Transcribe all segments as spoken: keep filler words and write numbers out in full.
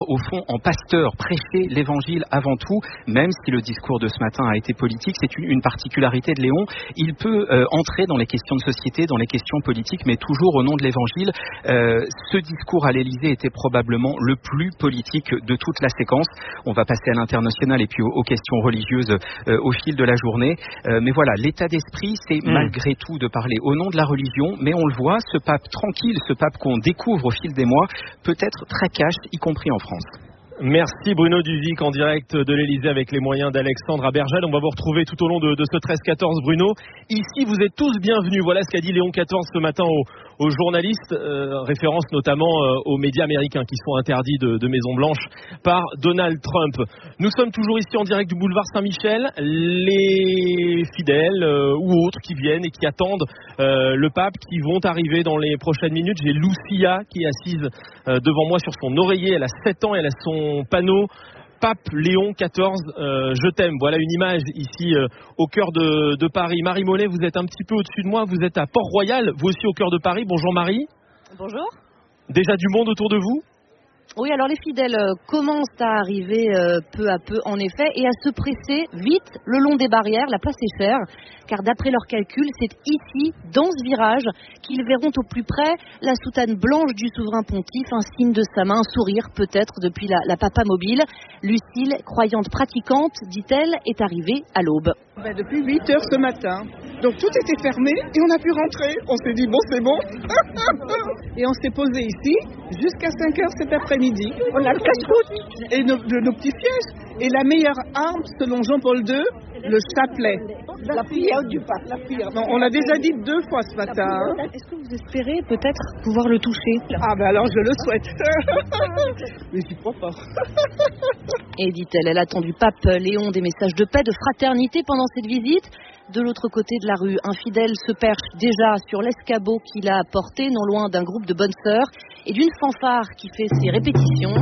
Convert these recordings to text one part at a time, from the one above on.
au fond, en pasteur, prêcher l'évangile avant tout, même si le discours de ce matin a été politique. C'est une, une particularité de Léon. Il peut euh, entrer dans les questions de société, dans les questions politiques, mais toujours au nom de l'évangile. Euh, ce discours à l'Élysée était probablement le plus politique de toute la séquence. On va passer à l'international et puis aux, aux questions religieuses euh, au fil de la journée. Euh, mais voilà, l'état d'esprit, c'est mmh. malgré tout de parler au nom de la religion, mais on le voit, ce pape tranquille, ce pape qu'on découvre au fil des mois, peut être très cash, y compris en France. Merci Bruno Duvic en direct de l'Elysée avec les moyens d'Alexandre Abergel. On va vous retrouver tout au long de, de ce treize quatorze Bruno. Ici vous êtes tous bienvenus. Voilà ce qu'a dit Léon quatorze ce matin aux, aux journalistes, euh, référence notamment euh, aux médias américains qui sont interdits de, de Maison Blanche par Donald Trump. Nous sommes toujours ici en direct du boulevard Saint-Michel. Les fidèles euh, ou autres qui viennent et qui attendent euh, le pape, qui vont arriver dans les prochaines minutes. J'ai Lucia qui est assise euh, devant moi sur son oreiller. Elle a sept ans, elle a son panneau Pape Léon quatorze, euh, je t'aime. Voilà une image ici euh, au cœur de, de Paris. Marie Mollet, vous êtes un petit peu au-dessus de moi, vous êtes à Port-Royal, vous aussi au cœur de Paris. Bonjour Marie. Bonjour. Déjà du monde autour de vous ? Oui, alors les fidèles euh, commencent à arriver euh, peu à peu en effet et à se presser vite le long des barrières. La place est chère car d'après leurs calculs, c'est ici, dans ce virage, qu'ils verront au plus près la soutane blanche du souverain pontife, un signe de sa main, un sourire peut-être depuis la, la papa mobile. Lucille, croyante pratiquante, dit-elle, est arrivée à l'aube. Ben depuis huit heures ce matin. Donc tout était fermé et on a pu rentrer. On s'est dit bon c'est bon. Et on s'est posé ici jusqu'à cinq heures cet après-midi. On a le casse-croûte et nos, de, nos petits sièges. Et la meilleure arme selon Jean-Paul deux, le chapelet. La prière du pape, la prière. Non, on l'a déjà dit deux fois ce matin. Hein. Est-ce que vous espérez peut-être pouvoir le toucher ? Ah ben alors je le souhaite. Mais j'y crois pas. Et dit-elle, elle attend du pape Léon des messages de paix, de fraternité pendant cette visite. De l'autre côté de la rue, un fidèle se perche déjà sur l'escabeau qu'il a apporté, non loin d'un groupe de bonnes sœurs et d'une fanfare qui fait ses répétitions.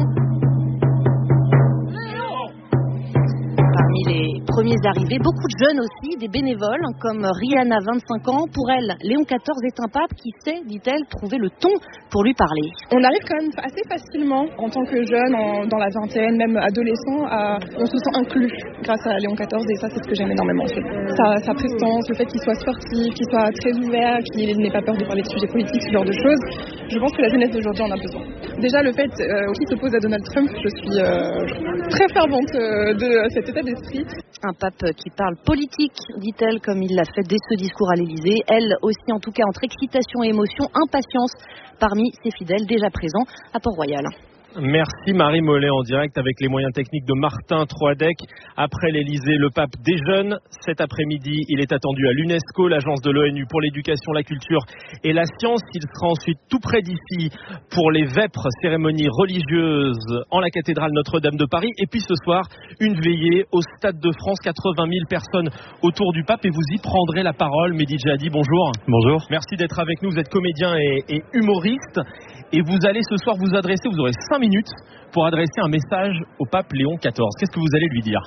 Parmi les premiers arrivés, beaucoup de jeunes aussi, des bénévoles, comme Rihanna, vingt-cinq ans. Pour elle, Léon quatorze est un pape qui sait, dit-elle, trouver le ton pour lui parler. On arrive quand même assez facilement, en tant que jeune, en, dans la vingtaine, même adolescent, à, on se sent inclus grâce à Léon quatorze et ça, c'est ce que j'aime énormément. Sa, sa prestance, le fait qu'il soit sportif, qu'il soit très ouvert, qu'il n'ait pas peur de parler de sujets politiques, ce genre de choses. Je pense que la jeunesse d'aujourd'hui en a besoin. Déjà, le fait euh, qu'il s'oppose à Donald Trump, je suis euh, très fervente euh, de cet état d'esprit. Un pape qui parle politique, dit-elle, comme il l'a fait dès ce discours à l'Élysée. Elle aussi, en tout cas, entre excitation et émotion, impatience parmi ses fidèles déjà présents à Port-Royal. Merci Marie Mollet en direct avec les moyens techniques de Martin Troadec. Après l'Élysée, le pape déjeune. Cet après-midi, il est attendu à l'UNESCO, l'agence de l'ONU pour l'éducation, la culture et la science. Il sera ensuite tout près d'ici pour les vêpres, cérémonies religieuses en la cathédrale Notre-Dame de Paris. Et puis ce soir, une veillée au Stade de France, quatre-vingt mille personnes autour du pape et vous y prendrez la parole. Mehdi Djihadi, bonjour. Bonjour. Merci d'être avec nous. Vous êtes comédien et, et humoriste et vous allez ce soir vous adresser, vous aurez cinq minutes pour adresser un message au pape Léon quatorze. Qu'est-ce que vous allez lui dire ?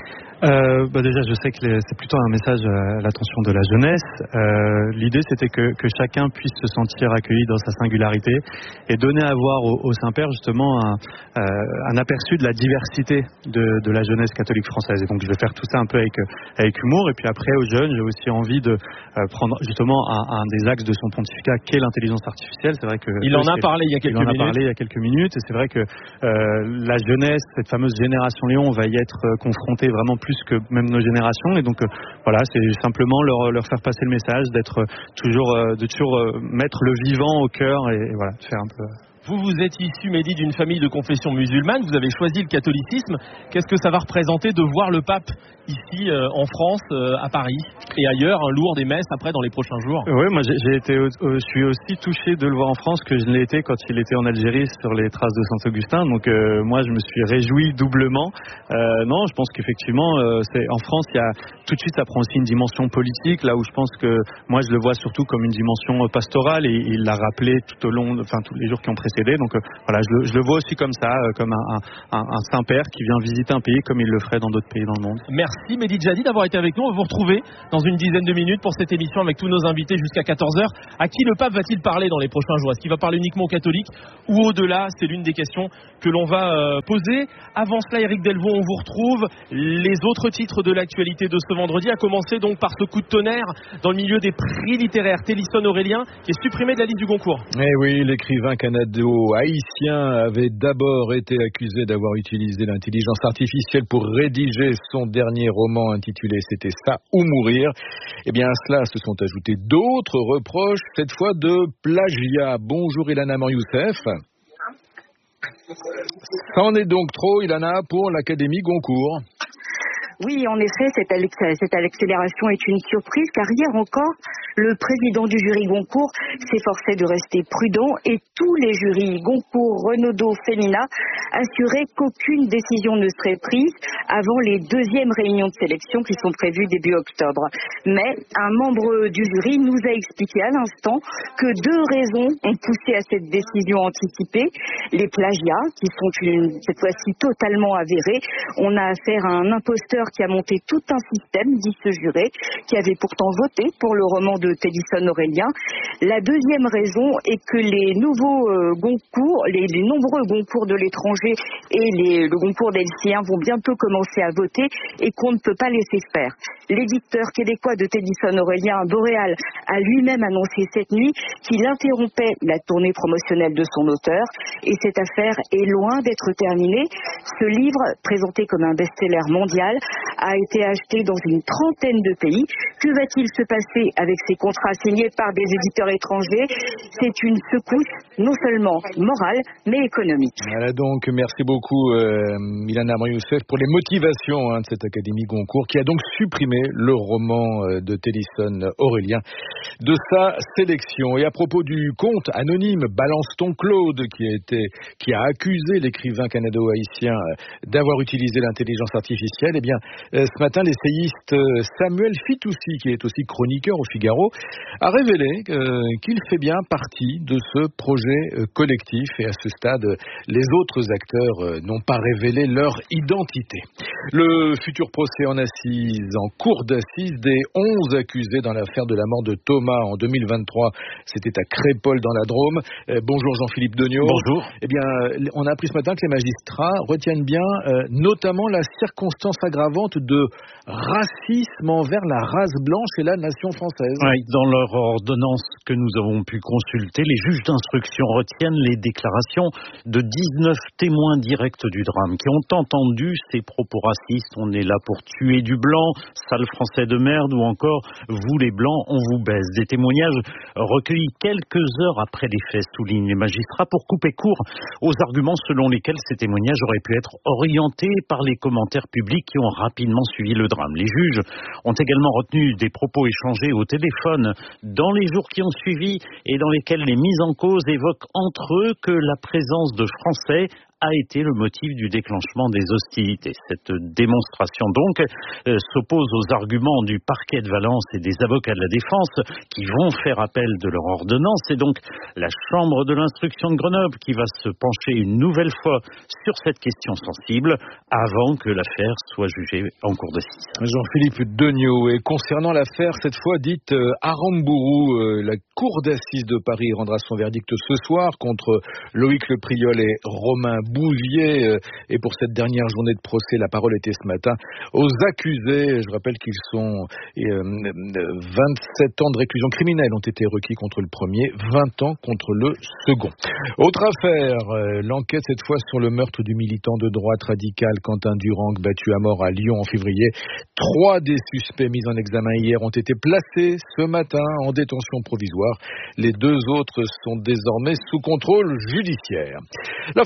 Euh, bah déjà, je sais que les, c'est plutôt un message à l'attention de la jeunesse. Euh, l'idée, c'était que, que chacun puisse se sentir accueilli dans sa singularité et donner à voir au, au Saint-Père justement un, euh, un aperçu de la diversité de, de la jeunesse catholique française. Et donc, je vais faire tout ça un peu avec, avec humour. Et puis après, aux jeunes, j'ai aussi envie de euh, prendre justement un, un des axes de son pontificat, qu'est l'intelligence artificielle. C'est vrai que il en a parlé il y a quelques il en a minutes. parlé il y a quelques minutes. Et c'est vrai que euh, la jeunesse, cette fameuse génération Léon, va y être euh, confrontée vraiment plus que même nos générations et donc euh, voilà, c'est simplement leur, leur faire passer le message d'être toujours euh, de toujours euh, mettre le vivant au cœur et, et voilà, de faire un peu. Vous, vous êtes issu, Mehdi, d'une famille de confession musulmane, vous avez choisi le catholicisme. Qu'est-ce que ça va représenter de voir le pape ici euh, en France, euh, à Paris et ailleurs, un lourd des messes après dans les prochains jours? Oui, moi j'ai, j'ai été, euh, je suis aussi touché de le voir en France que je ne l'ai été quand il était en Algérie sur les traces de Saint-Augustin. Donc euh, moi je me suis réjoui doublement. Euh, non, je pense qu'effectivement, euh, c'est, en France, il y a tout de suite ça prend aussi une dimension politique. Là où je pense que moi je le vois surtout comme une dimension pastorale et il l'a rappelé tout au long, enfin tous les jours qui ont précédé précédé. Donc euh, voilà, je le, je le vois aussi comme ça, euh, comme un, un, un Saint-Père qui vient visiter un pays comme il le ferait dans d'autres pays dans le monde. Merci Mehdi Djadi d'avoir été avec nous. On va vous retrouver dans une dizaine de minutes pour cette émission avec tous nos invités jusqu'à quatorze heures. À qui le pape va-t-il parler dans les prochains jours? Est-ce qu'il va parler uniquement aux catholiques ou au-delà? C'est l'une des questions que l'on va euh, poser. Avant cela, Éric Delvaux, on vous retrouve. Les autres titres de l'actualité de ce vendredi, à commencer donc par ce coup de tonnerre dans le milieu des prix littéraires. Tennyson Aurélien qui est supprimé de la liste du Goncourt. Eh oui, l'écrivain canado-haïtien avait d'abord été accusé d'avoir utilisé l'intelligence artificielle pour rédiger son dernier roman intitulé « C'était ça ou mourir ». Eh bien, à cela se sont ajoutés d'autres reproches, cette fois de plagiat. Bonjour Ilana Morioussef. C'en est donc trop, Ilana, pour l'Académie Goncourt. Oui, en effet, cette, cette accélération est une surprise, car hier encore, le président du jury Goncourt s'efforçait de rester prudent et tous les jurys Goncourt, Renaudot, Femina assuraient qu'aucune décision ne serait prise avant les deuxièmes réunions de sélection qui sont prévues début octobre. Mais un membre du jury nous a expliqué à l'instant que deux raisons ont poussé à cette décision anticipée. Les plagiats, qui sont une, cette fois-ci totalement avérés. On a affaire à un imposteur qui a monté tout un système, dit ce juré, qui avait pourtant voté pour le roman de Tennyson Aurélien. La deuxième raison est que les nouveaux euh, Goncourt, les, les nombreux Goncourt de l'étranger et les, le Goncourt des lycéens vont bientôt commencer à voter et qu'on ne peut pas laisser faire. L'éditeur québécois de Tennyson Aurélien, Boréal, a lui-même annoncé cette nuit qu'il interrompait la tournée promotionnelle de son auteur et cette affaire est loin d'être terminée. Ce livre, présenté comme un best-seller mondial, a été acheté dans une trentaine de pays. Que va-t-il se passer avec ces contrats signés par des éditeurs étrangers? C'est une secousse non seulement morale, mais économique. Voilà donc, merci beaucoup euh, Ilana Morioussef pour les motivations hein, de cette Académie Goncourt qui a donc supprimé le roman euh, de Tennyson Aurélien de sa sélection. Et à propos du conte anonyme Balance ton Claude qui a, été, qui a accusé l'écrivain canado-haïtien euh, d'avoir utilisé l'intelligence artificielle, eh bien euh, ce matin l'essayiste euh, Samuel Fitoussi, qui est aussi chroniqueur au Figaro, a révélé euh, qu'il fait bien partie de ce projet euh, collectif et à ce stade, les autres acteurs euh, n'ont pas révélé leur identité. Le futur procès en assises, en cour d'assises des onze accusés dans l'affaire de la mort de Thomas en deux mille vingt-trois, c'était à Crépol dans la Drôme. Euh, bonjour Jean-Philippe Degnaud. Bonjour. Eh bien, on a appris ce matin que les magistrats retiennent bien euh, notamment la circonstance aggravante de racisme envers la race blanche et la nation française. Oui, dans leur ordonnance que nous avons pu consulter, les juges d'instruction retiennent les déclarations de dix-neuf témoins directs du drame qui ont entendu ces propos racistes. On est là pour tuer du blanc, sale français de merde, ou encore vous les blancs, on vous baise. Des témoignages recueillis quelques heures après les faits, soulignent les magistrats, pour couper court aux arguments selon lesquels ces témoignages auraient pu être orientés par les commentaires publics qui ont rapidement suivi le drame. Les juges ont également retenu des propos échangés au téléphone dans les jours qui ont suivi et dans lesquels les mis en cause évoquent entre eux que la présence de Français a été le motif du déclenchement des hostilités. Cette démonstration donc euh, s'oppose aux arguments du parquet de Valence et des avocats de la défense qui vont faire appel de leur ordonnance. C'est donc la chambre de l'instruction de Grenoble qui va se pencher une nouvelle fois sur cette question sensible avant que l'affaire soit jugée en cour d'assises. Jean-Philippe Degnaud, et concernant l'affaire cette fois dite euh, Aramburu, euh, la cour d'assises de Paris rendra son verdict ce soir contre Loïc Le Priol et Romain Bouvier. Et pour cette dernière journée de procès, la parole était ce matin aux accusés. Je rappelle qu'ils sont euh, vingt-sept ans de réclusion criminelle ont été requis contre le premier, vingt ans contre le second. Autre affaire, euh, l'enquête cette fois sur le meurtre du militant de droite radicale Quentin Durang, battu à mort à Lyon en février. Trois des suspects mis en examen hier ont été placés ce matin en détention provisoire. Les deux autres sont désormais sous contrôle judiciaire. La France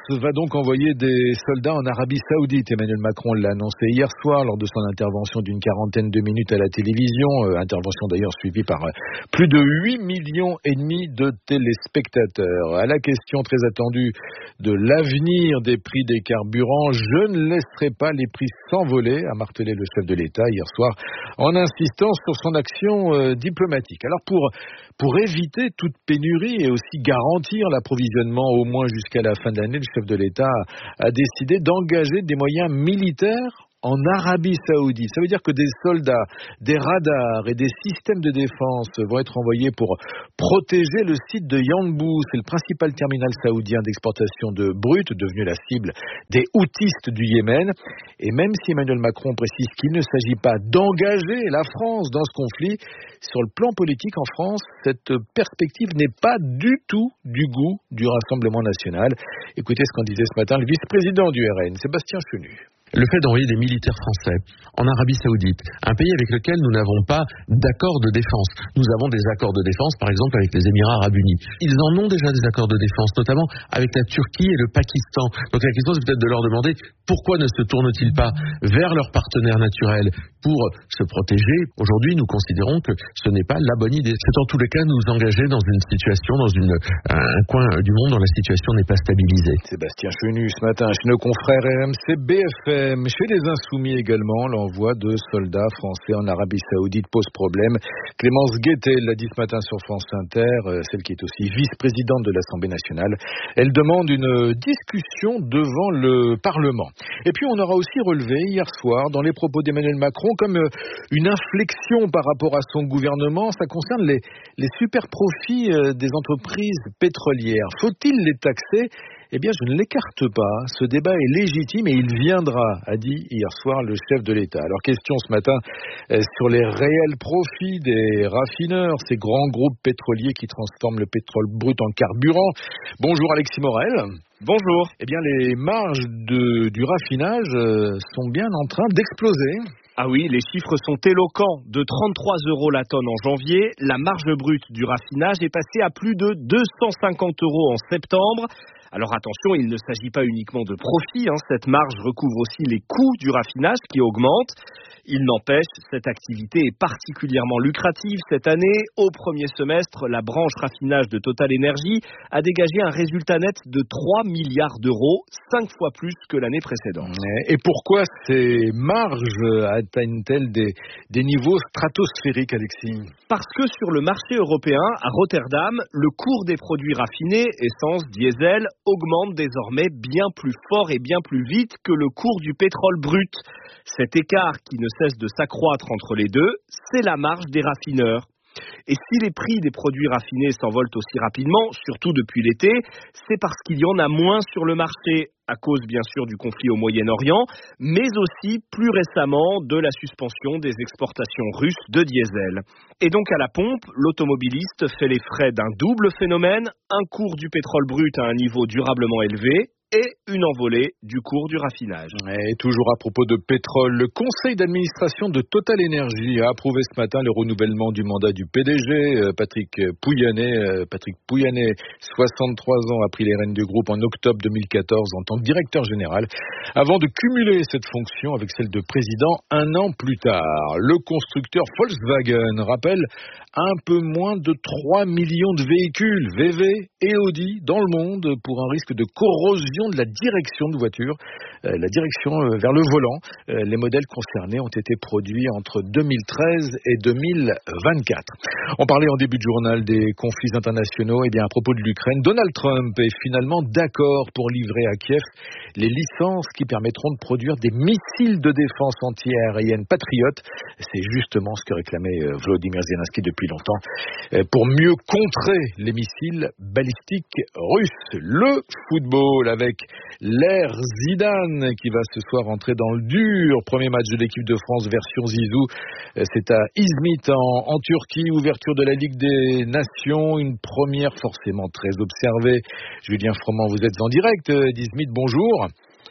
va donc envoyer des soldats en Arabie Saoudite. Emmanuel Macron l'a annoncé hier soir lors de son intervention d'une quarantaine de minutes à la télévision. Euh, intervention d'ailleurs suivie par euh, plus de huit millions et demi de téléspectateurs. À la question très attendue de l'avenir des prix des carburants, je ne laisserai pas les prix s'envoler, a martelé le chef de l'État hier soir en insistant sur son action euh, diplomatique. Alors pour, pour éviter toute pénurie et aussi garantir l'approvisionnement au moins jusqu'à la fin de l'année, le chef de l'État a, a décidé d'engager des moyens militaires en Arabie Saoudite. Ça veut dire que des soldats, des radars et des systèmes de défense vont être envoyés pour protéger le site de Yanbu. C'est le principal terminal saoudien d'exportation de brut, devenu la cible des houthistes du Yémen. Et même si Emmanuel Macron précise qu'il ne s'agit pas d'engager la France dans ce conflit, sur le plan politique en France, cette perspective n'est pas du tout du goût du Rassemblement national. Écoutez ce qu'en disait ce matin le vice-président du R N, Sébastien Chenu. Le fait d'envoyer des militaires français en Arabie Saoudite, un pays avec lequel nous n'avons pas d'accord de défense. Nous avons des accords de défense, par exemple, avec les Émirats Arabes Unis. Ils en ont déjà des accords de défense, notamment avec la Turquie et le Pakistan. Donc la question, c'est peut-être de leur demander pourquoi ne se tournent-ils pas vers leurs partenaires naturels pour se protéger. Aujourd'hui, nous considérons que ce n'est pas la bonne idée. C'est en tous les cas nous engager dans une situation, dans une, un coin du monde dont la situation n'est pas stabilisée. Sébastien Chenu, ce matin, chez nos confrères R M C B F M. Chez les Insoumis également, l'envoi de soldats français en Arabie Saoudite pose problème. Clémence Guettet l'a dit ce matin sur France Inter, celle qui est aussi vice-présidente de l'Assemblée nationale. Elle demande une discussion devant le Parlement. Et puis on aura aussi relevé hier soir, dans les propos d'Emmanuel Macron, comme une inflexion par rapport à son gouvernement. Ça concerne les, les super profits des entreprises pétrolières. Faut-il les taxer ? Eh bien, je ne l'écarte pas. Ce débat est légitime et il viendra, a dit hier soir le chef de l'État. Alors, question ce matin sur les réels profits des raffineurs, ces grands groupes pétroliers qui transforment le pétrole brut en carburant. Bonjour Alexis Morel. Bonjour. Eh bien, les marges de, du raffinage sont bien en train d'exploser. Ah oui, les chiffres sont éloquents. De trente-trois euros la tonne en janvier, la marge brute du raffinage est passée à plus de deux cent cinquante euros en septembre. Alors attention, il ne s'agit pas uniquement de profit, hein. Cette marge recouvre aussi les coûts du raffinage qui augmentent. Il n'empêche, cette activité est particulièrement lucrative cette année. Au premier semestre, la branche raffinage de Total Energy a dégagé un résultat net de trois milliards d'euros, cinq fois plus que l'année précédente. Et pourquoi ces marges atteignent-elles des, des niveaux stratosphériques, Alexis ? Parce que sur le marché européen, à Rotterdam, le cours des produits raffinés, essence, diesel, augmente désormais bien plus fort et bien plus vite que le cours du pétrole brut. Cet écart qui ne cesse de s'accroître entre les deux, c'est la marge des raffineurs. Et si les prix des produits raffinés s'envolent aussi rapidement, surtout depuis l'été, c'est parce qu'il y en a moins sur le marché, à cause bien sûr du conflit au Moyen-Orient, mais aussi plus récemment de la suspension des exportations russes de diesel. Et donc à la pompe, l'automobiliste fait les frais d'un double phénomène, un cours du pétrole brut à un niveau durablement élevé, et une envolée du cours du raffinage. Et toujours à propos de pétrole, le conseil d'administration de Total Energy a approuvé ce matin le renouvellement du mandat du P D G, Patrick Pouyanné. Patrick Pouyanné, soixante-trois ans, a pris les rênes du groupe en octobre deux mille quatorze en tant que directeur général, avant de cumuler cette fonction avec celle de président un an plus tard. Le constructeur Volkswagen rappelle un peu moins de trois millions de véhicules V V et Audi dans le monde pour un risque de corrosion de la direction de voiture, euh, la direction euh, vers le volant. Euh, les modèles concernés ont été produits entre deux mille treize et deux mille vingt-quatre. On parlait en début de journal des conflits internationaux. Et bien à propos de l'Ukraine, Donald Trump est finalement d'accord pour livrer à Kiev les licences qui permettront de produire des missiles de défense anti-aérienne patriotes. C'est justement ce que réclamait euh, Volodymyr Zelensky depuis longtemps, euh, pour mieux contrer les missiles balistiques russes. Le football avec l'Air Zidane qui va ce soir entrer dans le dur. Premier match de l'équipe de France version Zizou. C'est à Izmit en, en Turquie. Ouverture de la Ligue des Nations. Une première forcément très observée. Julien Froment, vous êtes en direct d'Izmit. Bonjour.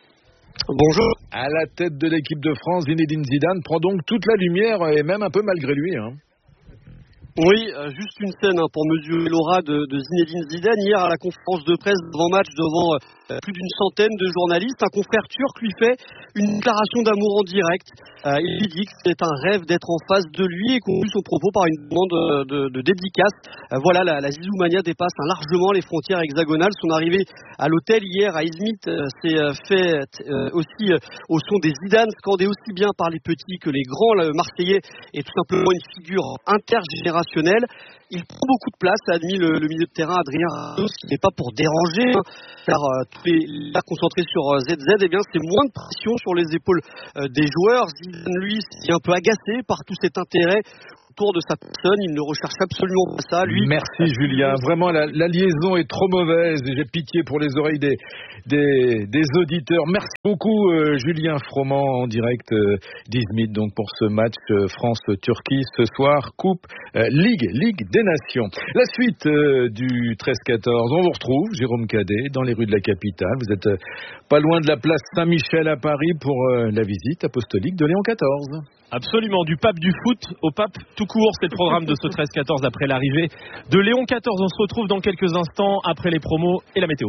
Bonjour. À la tête de l'équipe de France, Zinedine Zidane prend donc toute la lumière et même un peu malgré lui, hein. Oui, euh, juste une scène hein, pour mesurer l'aura de, de Zinedine Zidane. Hier, à la conférence de presse d'avant-match devant euh, plus d'une centaine de journalistes, un confrère turc lui fait une déclaration d'amour en direct. Euh, il lui dit que c'est un rêve d'être en face de lui et conclut son propos par une demande de, de, de dédicace. Euh, voilà, la, la Zizoumania dépasse hein, largement les frontières hexagonales. Son arrivée à l'hôtel hier à Izmit euh, s'est euh, faite euh, aussi euh, au son des Zidane, scandé aussi bien par les petits que les grands. Le Marseillais est tout simplement une figure intergénérationnelle. Il prend beaucoup de place, a admis le, le milieu de terrain Adrien Rabiot, ce qui n'est pas pour déranger, hein, car euh, tous les là concentrés sur euh, Z Z, eh bien c'est moins de pression sur les épaules euh, des joueurs. Zidane, lui, est un peu agacé par tout cet intérêt autour de sa personne. Il ne recherche absolument pas ça, lui. Merci Julien. Vraiment, la, la liaison est trop mauvaise et j'ai pitié pour les oreilles des, des, des auditeurs. Merci beaucoup euh, Julien Froment en direct euh, d'Izmit donc pour ce match euh, France-Turquie ce soir, Coupe euh, Ligue, Ligue des Nations. La suite euh, du treize quatorze, on vous retrouve, Jérôme Cadet, dans les rues de la capitale. Vous êtes euh, pas loin de la place Saint-Michel à Paris pour euh, la visite apostolique de Léon quatorze. Absolument, du pape du foot au pape tout court, c'est le programme de ce treize quatorze après l'arrivée de Léon quatorze. On se retrouve dans quelques instants après les promos et la météo.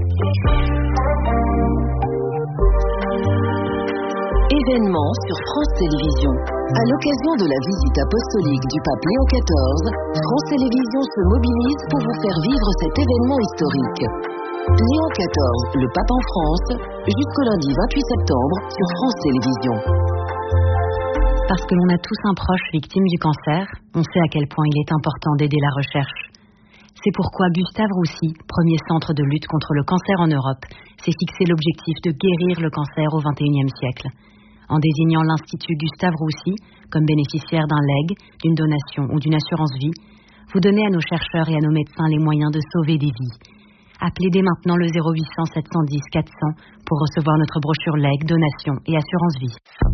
Événement sur France Télévisions. À l'occasion de la visite apostolique du pape Léon quatorze, France Télévisions se mobilise pour vous faire vivre cet événement historique. Léon quatorze, le pape en France, jusqu'au lundi vingt-huit septembre sur France Télévisions. Parce que l'on a tous un proche victime du cancer, on sait à quel point il est important d'aider la recherche. C'est pourquoi Gustave Roussy, premier centre de lutte contre le cancer en Europe, s'est fixé l'objectif de guérir le cancer au vingt et unième siècle. En désignant l'Institut Gustave Roussy comme bénéficiaire d'un legs, d'une donation ou d'une assurance vie, vous donnez à nos chercheurs et à nos médecins les moyens de sauver des vies. Appelez dès maintenant le zéro huit cents sept cent dix quatre cents pour recevoir notre brochure legs, donation et assurance vie.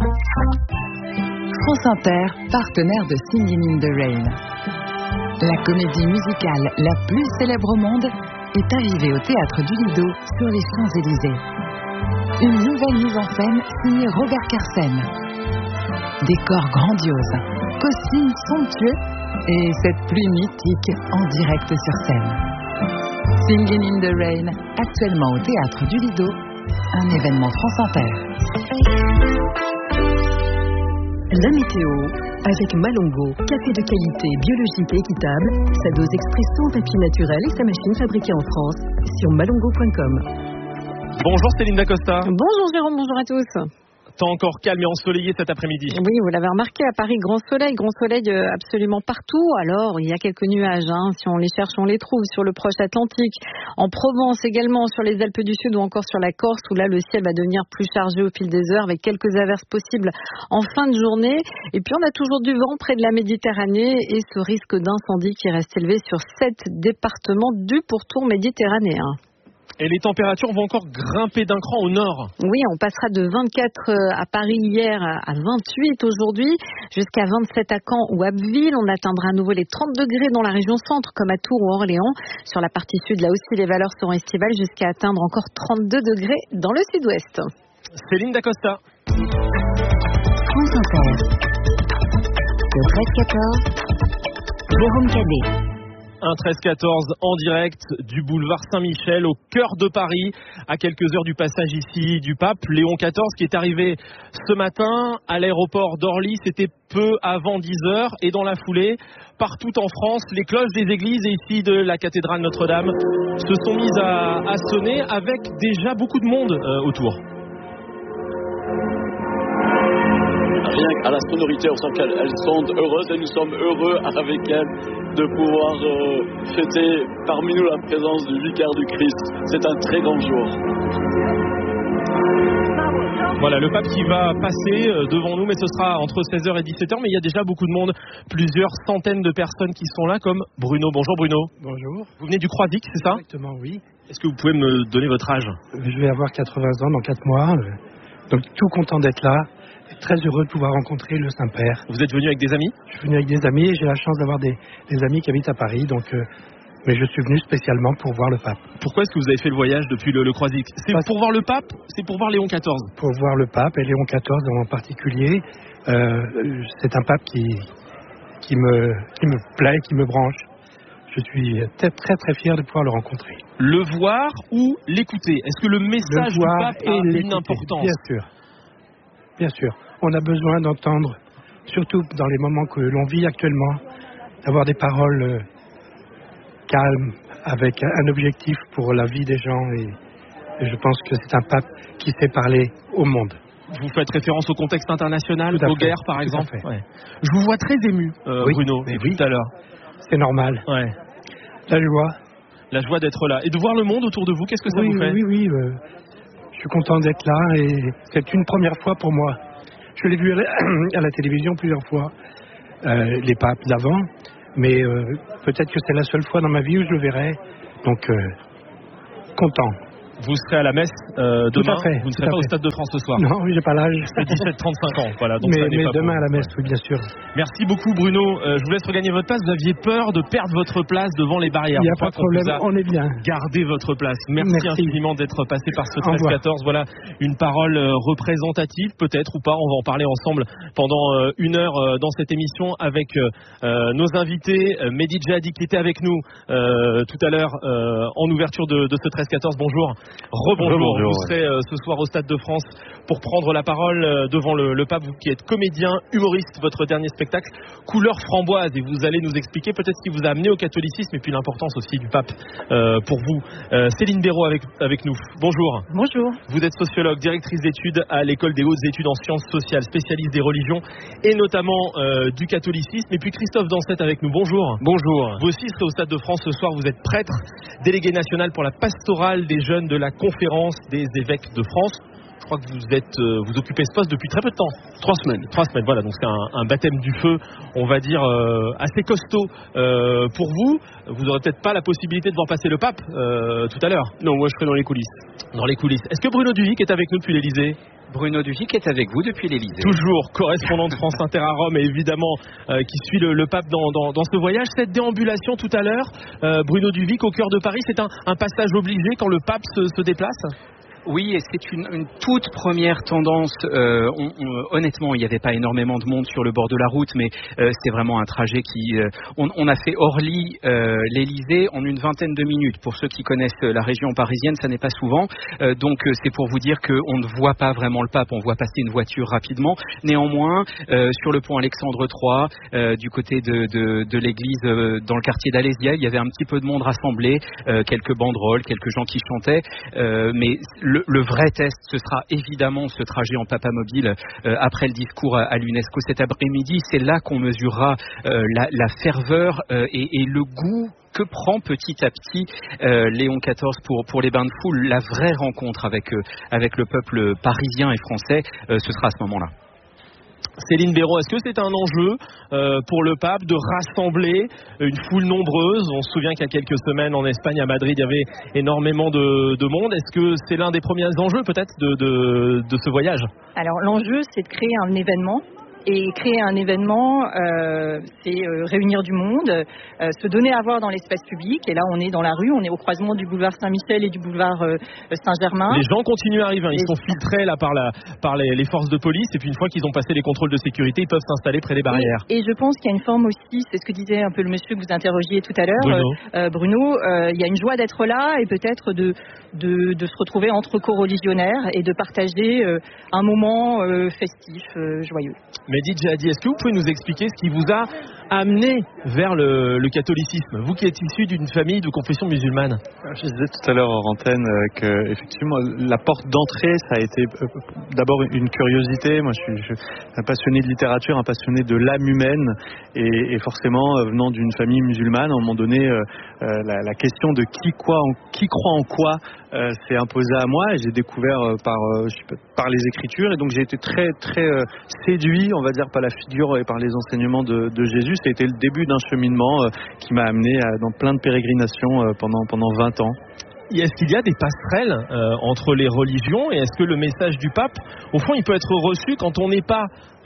France Inter, partenaire de Singing in the Rain. La comédie musicale la plus célèbre au monde est arrivée au Théâtre du Lido sur les Champs-Élysées. Une nouvelle mise en scène signée Robert Carsen. Décor grandiose, costumes somptueux et cette pluie mythique en direct sur scène. Singing in the Rain, actuellement au Théâtre du Lido, un événement France Inter. La météo avec Malongo, café de qualité biologique et équitable, sa dose expresso en papier naturel et sa machine fabriquée en France sur malongo point com. Bonjour Céline Dacosta. Bonjour Jérôme, bonjour à tous. Temps encore calme et ensoleillé cet après-midi. Oui, vous l'avez remarqué, à Paris, grand soleil, grand soleil absolument partout. Alors, il y a quelques nuages, hein. Si on les cherche, on les trouve sur le proche Atlantique, en Provence également, sur les Alpes du Sud ou encore sur la Corse, où là, le ciel va devenir plus chargé au fil des heures avec quelques averses possibles en fin de journée. Et puis, on a toujours du vent près de la Méditerranée et ce risque d'incendie qui reste élevé sur sept départements du pourtour méditerranéen. Et les températures vont encore grimper d'un cran au nord. Oui, on passera de vingt-quatre à Paris hier à vingt-huit aujourd'hui, jusqu'à vingt-sept à Caen ou Abbeville. On atteindra à nouveau les trente degrés dans la région centre, comme à Tours ou Orléans. Sur la partie sud, là aussi, les valeurs seront estivales jusqu'à atteindre encore trente-deux degrés dans le sud-ouest. Céline Dacosta. France Inter. Le treize quatorze. Jérôme Cadet. Un treize quatorze en direct du boulevard Saint-Michel au cœur de Paris, à quelques heures du passage ici du pape Léon quatorze qui est arrivé ce matin à l'aéroport d'Orly. C'était peu avant dix heures et dans la foulée, partout en France, les cloches des églises et ici de la cathédrale Notre-Dame se sont mises à, à sonner avec déjà beaucoup de monde euh, autour. Rien qu'à la sonorité, on sent qu'elles sont heureuses et nous sommes heureux avec elles de pouvoir euh, fêter parmi nous la présence du vicaire du Christ. C'est un très grand jour. Voilà, le pape qui va passer devant nous, mais ce sera entre seize heures et dix-sept heures. Mais il y a déjà beaucoup de monde, plusieurs centaines de personnes qui sont là, comme Bruno. Bonjour Bruno. Bonjour. Vous venez du Croisic, c'est ça? Exactement, oui. Est-ce que vous pouvez me donner votre âge? Je vais avoir quatre-vingts ans dans quatre mois, donc tout content d'être là. Très heureux de pouvoir rencontrer le Saint-Père. Vous êtes venu avec des amis? Je suis venu avec des amis et j'ai la chance d'avoir des, des amis qui habitent à Paris, donc euh, mais je suis venu spécialement pour voir le pape. Pourquoi est-ce que vous avez fait le voyage depuis le, le Croisic? C'est Parce... pour voir le pape? C'est pour voir Léon quatorze? Pour voir le pape et Léon quatorze en particulier. Euh, c'est un pape qui, qui me, qui me plaît, qui me branche. Je suis très très très fier de pouvoir le rencontrer. Le voir ou l'écouter? Est-ce que le message le voir du pape a et une importance? Bien sûr, bien sûr. On a besoin d'entendre, surtout dans les moments que l'on vit actuellement, d'avoir des paroles euh, calmes, avec un objectif pour la vie des gens. Et, et je pense que c'est un pape qui sait parler au monde. Vous faites référence au contexte international, Tout à aux fait, guerres par tout à exemple. fait. Ouais. Je vous vois très ému, euh, Oui, Bruno, mais depuis oui. tout à l'heure. C'est normal. Ouais. La joie. La joie d'être là. Et de voir le monde autour de vous, qu'est-ce que ça oui, vous fait? Oui, oui, euh, je suis content d'être là et c'est une première fois pour moi. Je l'ai vu à la, à la télévision plusieurs fois, euh, les papes d'avant, mais euh, peut-être que c'est la seule fois dans ma vie où je le verrai. Donc, euh, content. Vous serez à la messe euh, Tout demain, à fait, vous ne tout serez à pas au fait. Stade de France ce soir. Non, oui, j'ai pas l'âge. C'est dix-sept trente-cinq ans, voilà. Donc mais ça n'est mais pas demain pour- à la messe, oui, bien sûr. Merci beaucoup Bruno. Euh, je vous laisse regagner votre place. Vous aviez peur de perdre votre place devant les barrières. Il n'y a Je pas crois de qu'on problème, vous a on est bien. Gardez votre place. Merci, Merci. infiniment d'être passé par ce Au revoir. treize quatorze. Voilà une parole euh, représentative, peut-être ou pas. On va en parler ensemble pendant euh, une heure euh, dans cette émission avec euh, euh, nos invités. Euh, Mehdi Djihadi qui était avec nous euh, tout à l'heure euh, en ouverture de, de ce treize quatorze. Bonjour. Rebonjour. Rebonjour, Vous serez euh, ce soir au Stade de France pour prendre la parole euh, devant le, le pape, vous qui êtes comédien, humoriste, votre dernier spectacle, Couleur framboise, et vous allez nous expliquer peut-être ce qui vous a amené au catholicisme et puis l'importance aussi du pape euh, pour vous. Euh, Céline Béraud avec, avec nous. Bonjour. Bonjour. Vous êtes sociologue, directrice d'études à l'école des hautes études en sciences sociales, spécialiste des religions et notamment euh, du catholicisme. Et puis Christophe Dansette avec nous. Bonjour. Bonjour. Vous aussi serez au Stade de France ce soir. Vous êtes prêtre, délégué national pour la pastorale des jeunes de la conférence des évêques de France. Je crois que vous êtes, euh, vous occupez ce poste depuis très peu de temps. Trois semaines. Trois semaines, voilà. Donc c'est un, un baptême du feu, on va dire, euh, assez costaud euh, pour vous. Vous n'aurez peut-être pas la possibilité de voir passer le pape euh, tout à l'heure. Non, moi je serai dans les coulisses. Dans les coulisses. Est-ce que Bruno Duvic est avec nous depuis l'Élysée? Bruno Duvic est avec vous depuis l'Élysée. Toujours correspondant de France Inter à Rome et évidemment euh, qui suit le, le pape dans, dans, dans ce voyage. Cette déambulation tout à l'heure, euh, Bruno Duvic au cœur de Paris, c'est un, un passage obligé quand le pape se, se déplace? Oui, et c'est une, une toute première tendance. Euh, on, on, honnêtement, il n'y avait pas énormément de monde sur le bord de la route, mais euh, c'est vraiment un trajet qui... Euh, on, on a fait Orly, euh, l'Élysée en une vingtaine de minutes. Pour ceux qui connaissent la région parisienne, ça n'est pas souvent. Euh, donc euh, c'est pour vous dire qu'on ne voit pas vraiment le pape, on voit passer une voiture rapidement. Néanmoins, euh, sur le pont Alexandre trois, euh, du côté de, de, de l'église, euh, dans le quartier d'Alésia, il y avait un petit peu de monde rassemblé, euh, quelques banderoles, quelques gens qui chantaient, euh, mais... Le, le vrai test, ce sera évidemment ce trajet en papamobile euh, après le discours à, à l'UNESCO cet après-midi. C'est là qu'on mesurera euh, la, la ferveur euh, et, et le goût que prend petit à petit euh, Léon quatorze pour, pour les bains de foule. La vraie rencontre avec, euh, avec le peuple parisien et français, euh, ce sera à ce moment-là. Céline Béraud, est-ce que c'est un enjeu euh, pour le pape de rassembler une foule nombreuse? On se souvient qu'il y a quelques semaines en Espagne, à Madrid, il y avait énormément de, de monde. Est-ce que c'est l'un des premiers enjeux peut-être de, de, de ce voyage? Alors l'enjeu, c'est de créer un événement. Et créer un événement, euh, c'est euh, réunir du monde, euh, se donner à voir dans l'espace public. Et là, on est dans la rue, on est au croisement du boulevard Saint-Michel et du boulevard euh, Saint-Germain. Les gens continuent à arriver, ils les... sont filtrés là par, la, par les, les forces de police. Et puis une fois qu'ils ont passé les contrôles de sécurité, ils peuvent s'installer près des barrières. Et, et je pense qu'il y a une forme aussi, c'est ce que disait un peu le monsieur que vous interrogiez tout à l'heure, Bruno. Euh, Bruno euh, il y a une joie d'être là et peut-être de, de, de se retrouver entre co-religionnaires et de partager euh, un moment euh, festif, euh, joyeux. Mehdi Djihadi, est-ce que vous pouvez nous expliquer ce qui vous a amené vers le, le catholicisme, vous qui êtes issu d'une famille de confession musulmane? Je disais tout à l'heure en antenne que effectivement la porte d'entrée, ça a été d'abord une curiosité. Moi, je suis, je suis un passionné de littérature, un passionné de l'âme humaine, et, et forcément venant d'une famille musulmane, à un moment donné, euh, la, la question de qui quoi, en, qui croit en quoi, euh, s'est imposée à moi, et j'ai découvert euh, par euh, je sais pas, par les écritures, et donc j'ai été très très euh, séduit, on va dire, par la figure et par les enseignements de, de Jésus. Ça a été le début d'un cheminement euh, qui m'a amené à, dans plein de pérégrinations euh, pendant, pendant vingt ans. est-ce qu'il y a des passerelles euh, entre les religions et est-ce que le message du pape, au fond, il peut être reçu quand on n'est pas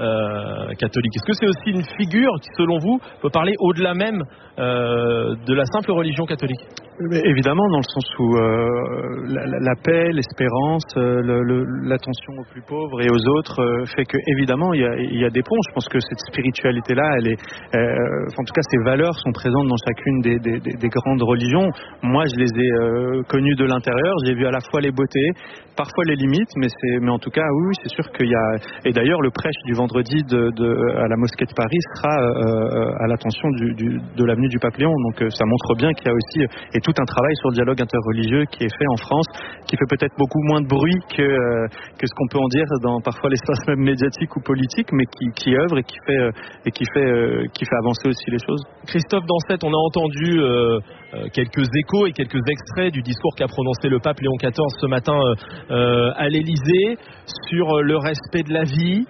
euh, catholique? Est-ce que c'est aussi une figure qui, selon vous, peut parler au-delà même euh, de la simple religion catholique? Mais évidemment, dans le sens où euh, la, la paix, l'espérance, euh, le, le, l'attention aux plus pauvres et aux autres euh, fait que évidemment il y a, il y a des ponts. Je pense que cette spiritualité-là, elle est, euh, en tout cas, ces valeurs sont présentes dans chacune des, des, des, des grandes religions. Moi, je les ai euh, connues de l'intérieur. J'ai vu à la fois les beautés, parfois les limites, mais c'est, mais en tout cas, oui, c'est sûr qu'il y a. Et d'ailleurs, le prêche du vendredi de, de à la mosquée de Paris sera euh, à l'attention du, du, de l'avenue du Pape Léon. Donc, euh, ça montre bien qu'il y a aussi et tout un travail sur le dialogue interreligieux qui est fait en France, qui fait peut-être beaucoup moins de bruit que, euh, que ce qu'on peut en dire dans parfois l'espace même médiatique ou politique, mais qui, qui œuvre et qui fait, euh, et qui fait, euh, qui fait avancer aussi les choses. Christophe Dansette, on a entendu euh, euh, quelques échos et quelques extraits du discours qu'a prononcé le pape Léon quatorze ce matin euh, euh, à l'Élysée sur le respect de la vie,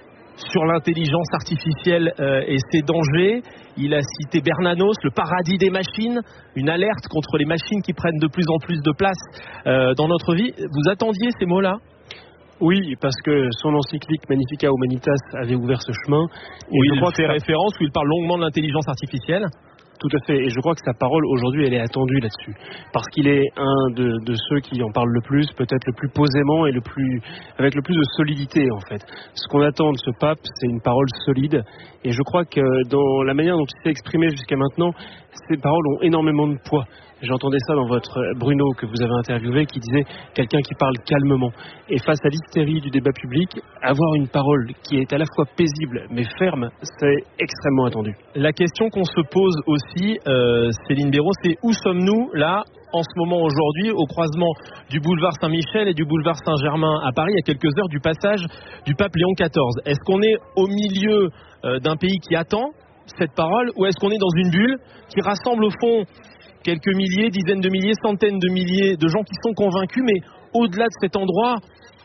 sur l'intelligence artificielle euh, et ses dangers. Il a cité Bernanos, le paradis des machines, une alerte contre les machines qui prennent de plus en plus de place euh, dans notre vie. Vous attendiez ces mots-là ? Oui, parce que son encyclique Magnificat Humanitas avait ouvert ce chemin. Et où il crois fait référence, où il parle longuement de l'intelligence artificielle. Tout à fait, et je crois que sa parole aujourd'hui elle est attendue là-dessus, parce qu'il est un de, de ceux qui en parlent le plus, peut-être le plus posément et le plus, avec le plus de solidité en fait. Ce qu'on attend de ce pape, c'est une parole solide, et je crois que dans la manière dont il s'est exprimé jusqu'à maintenant, ces paroles ont énormément de poids. J'entendais ça dans votre Bruno que vous avez interviewé, qui disait quelqu'un qui parle calmement. Et face à l'hystérie du débat public, avoir une parole qui est à la fois paisible mais ferme, c'est extrêmement attendu. La question qu'on se pose aussi, euh, Céline Béraud, c'est où sommes-nous là en ce moment aujourd'hui au croisement du boulevard Saint-Michel et du boulevard Saint-Germain à Paris, à quelques heures du passage du pape Léon quatorze. Est-ce qu'on est au milieu euh, d'un pays qui attend cette parole, ou est-ce qu'on est dans une bulle qui rassemble au fond quelques milliers, dizaines de milliers, centaines de milliers de gens qui sont convaincus, mais au-delà de cet endroit,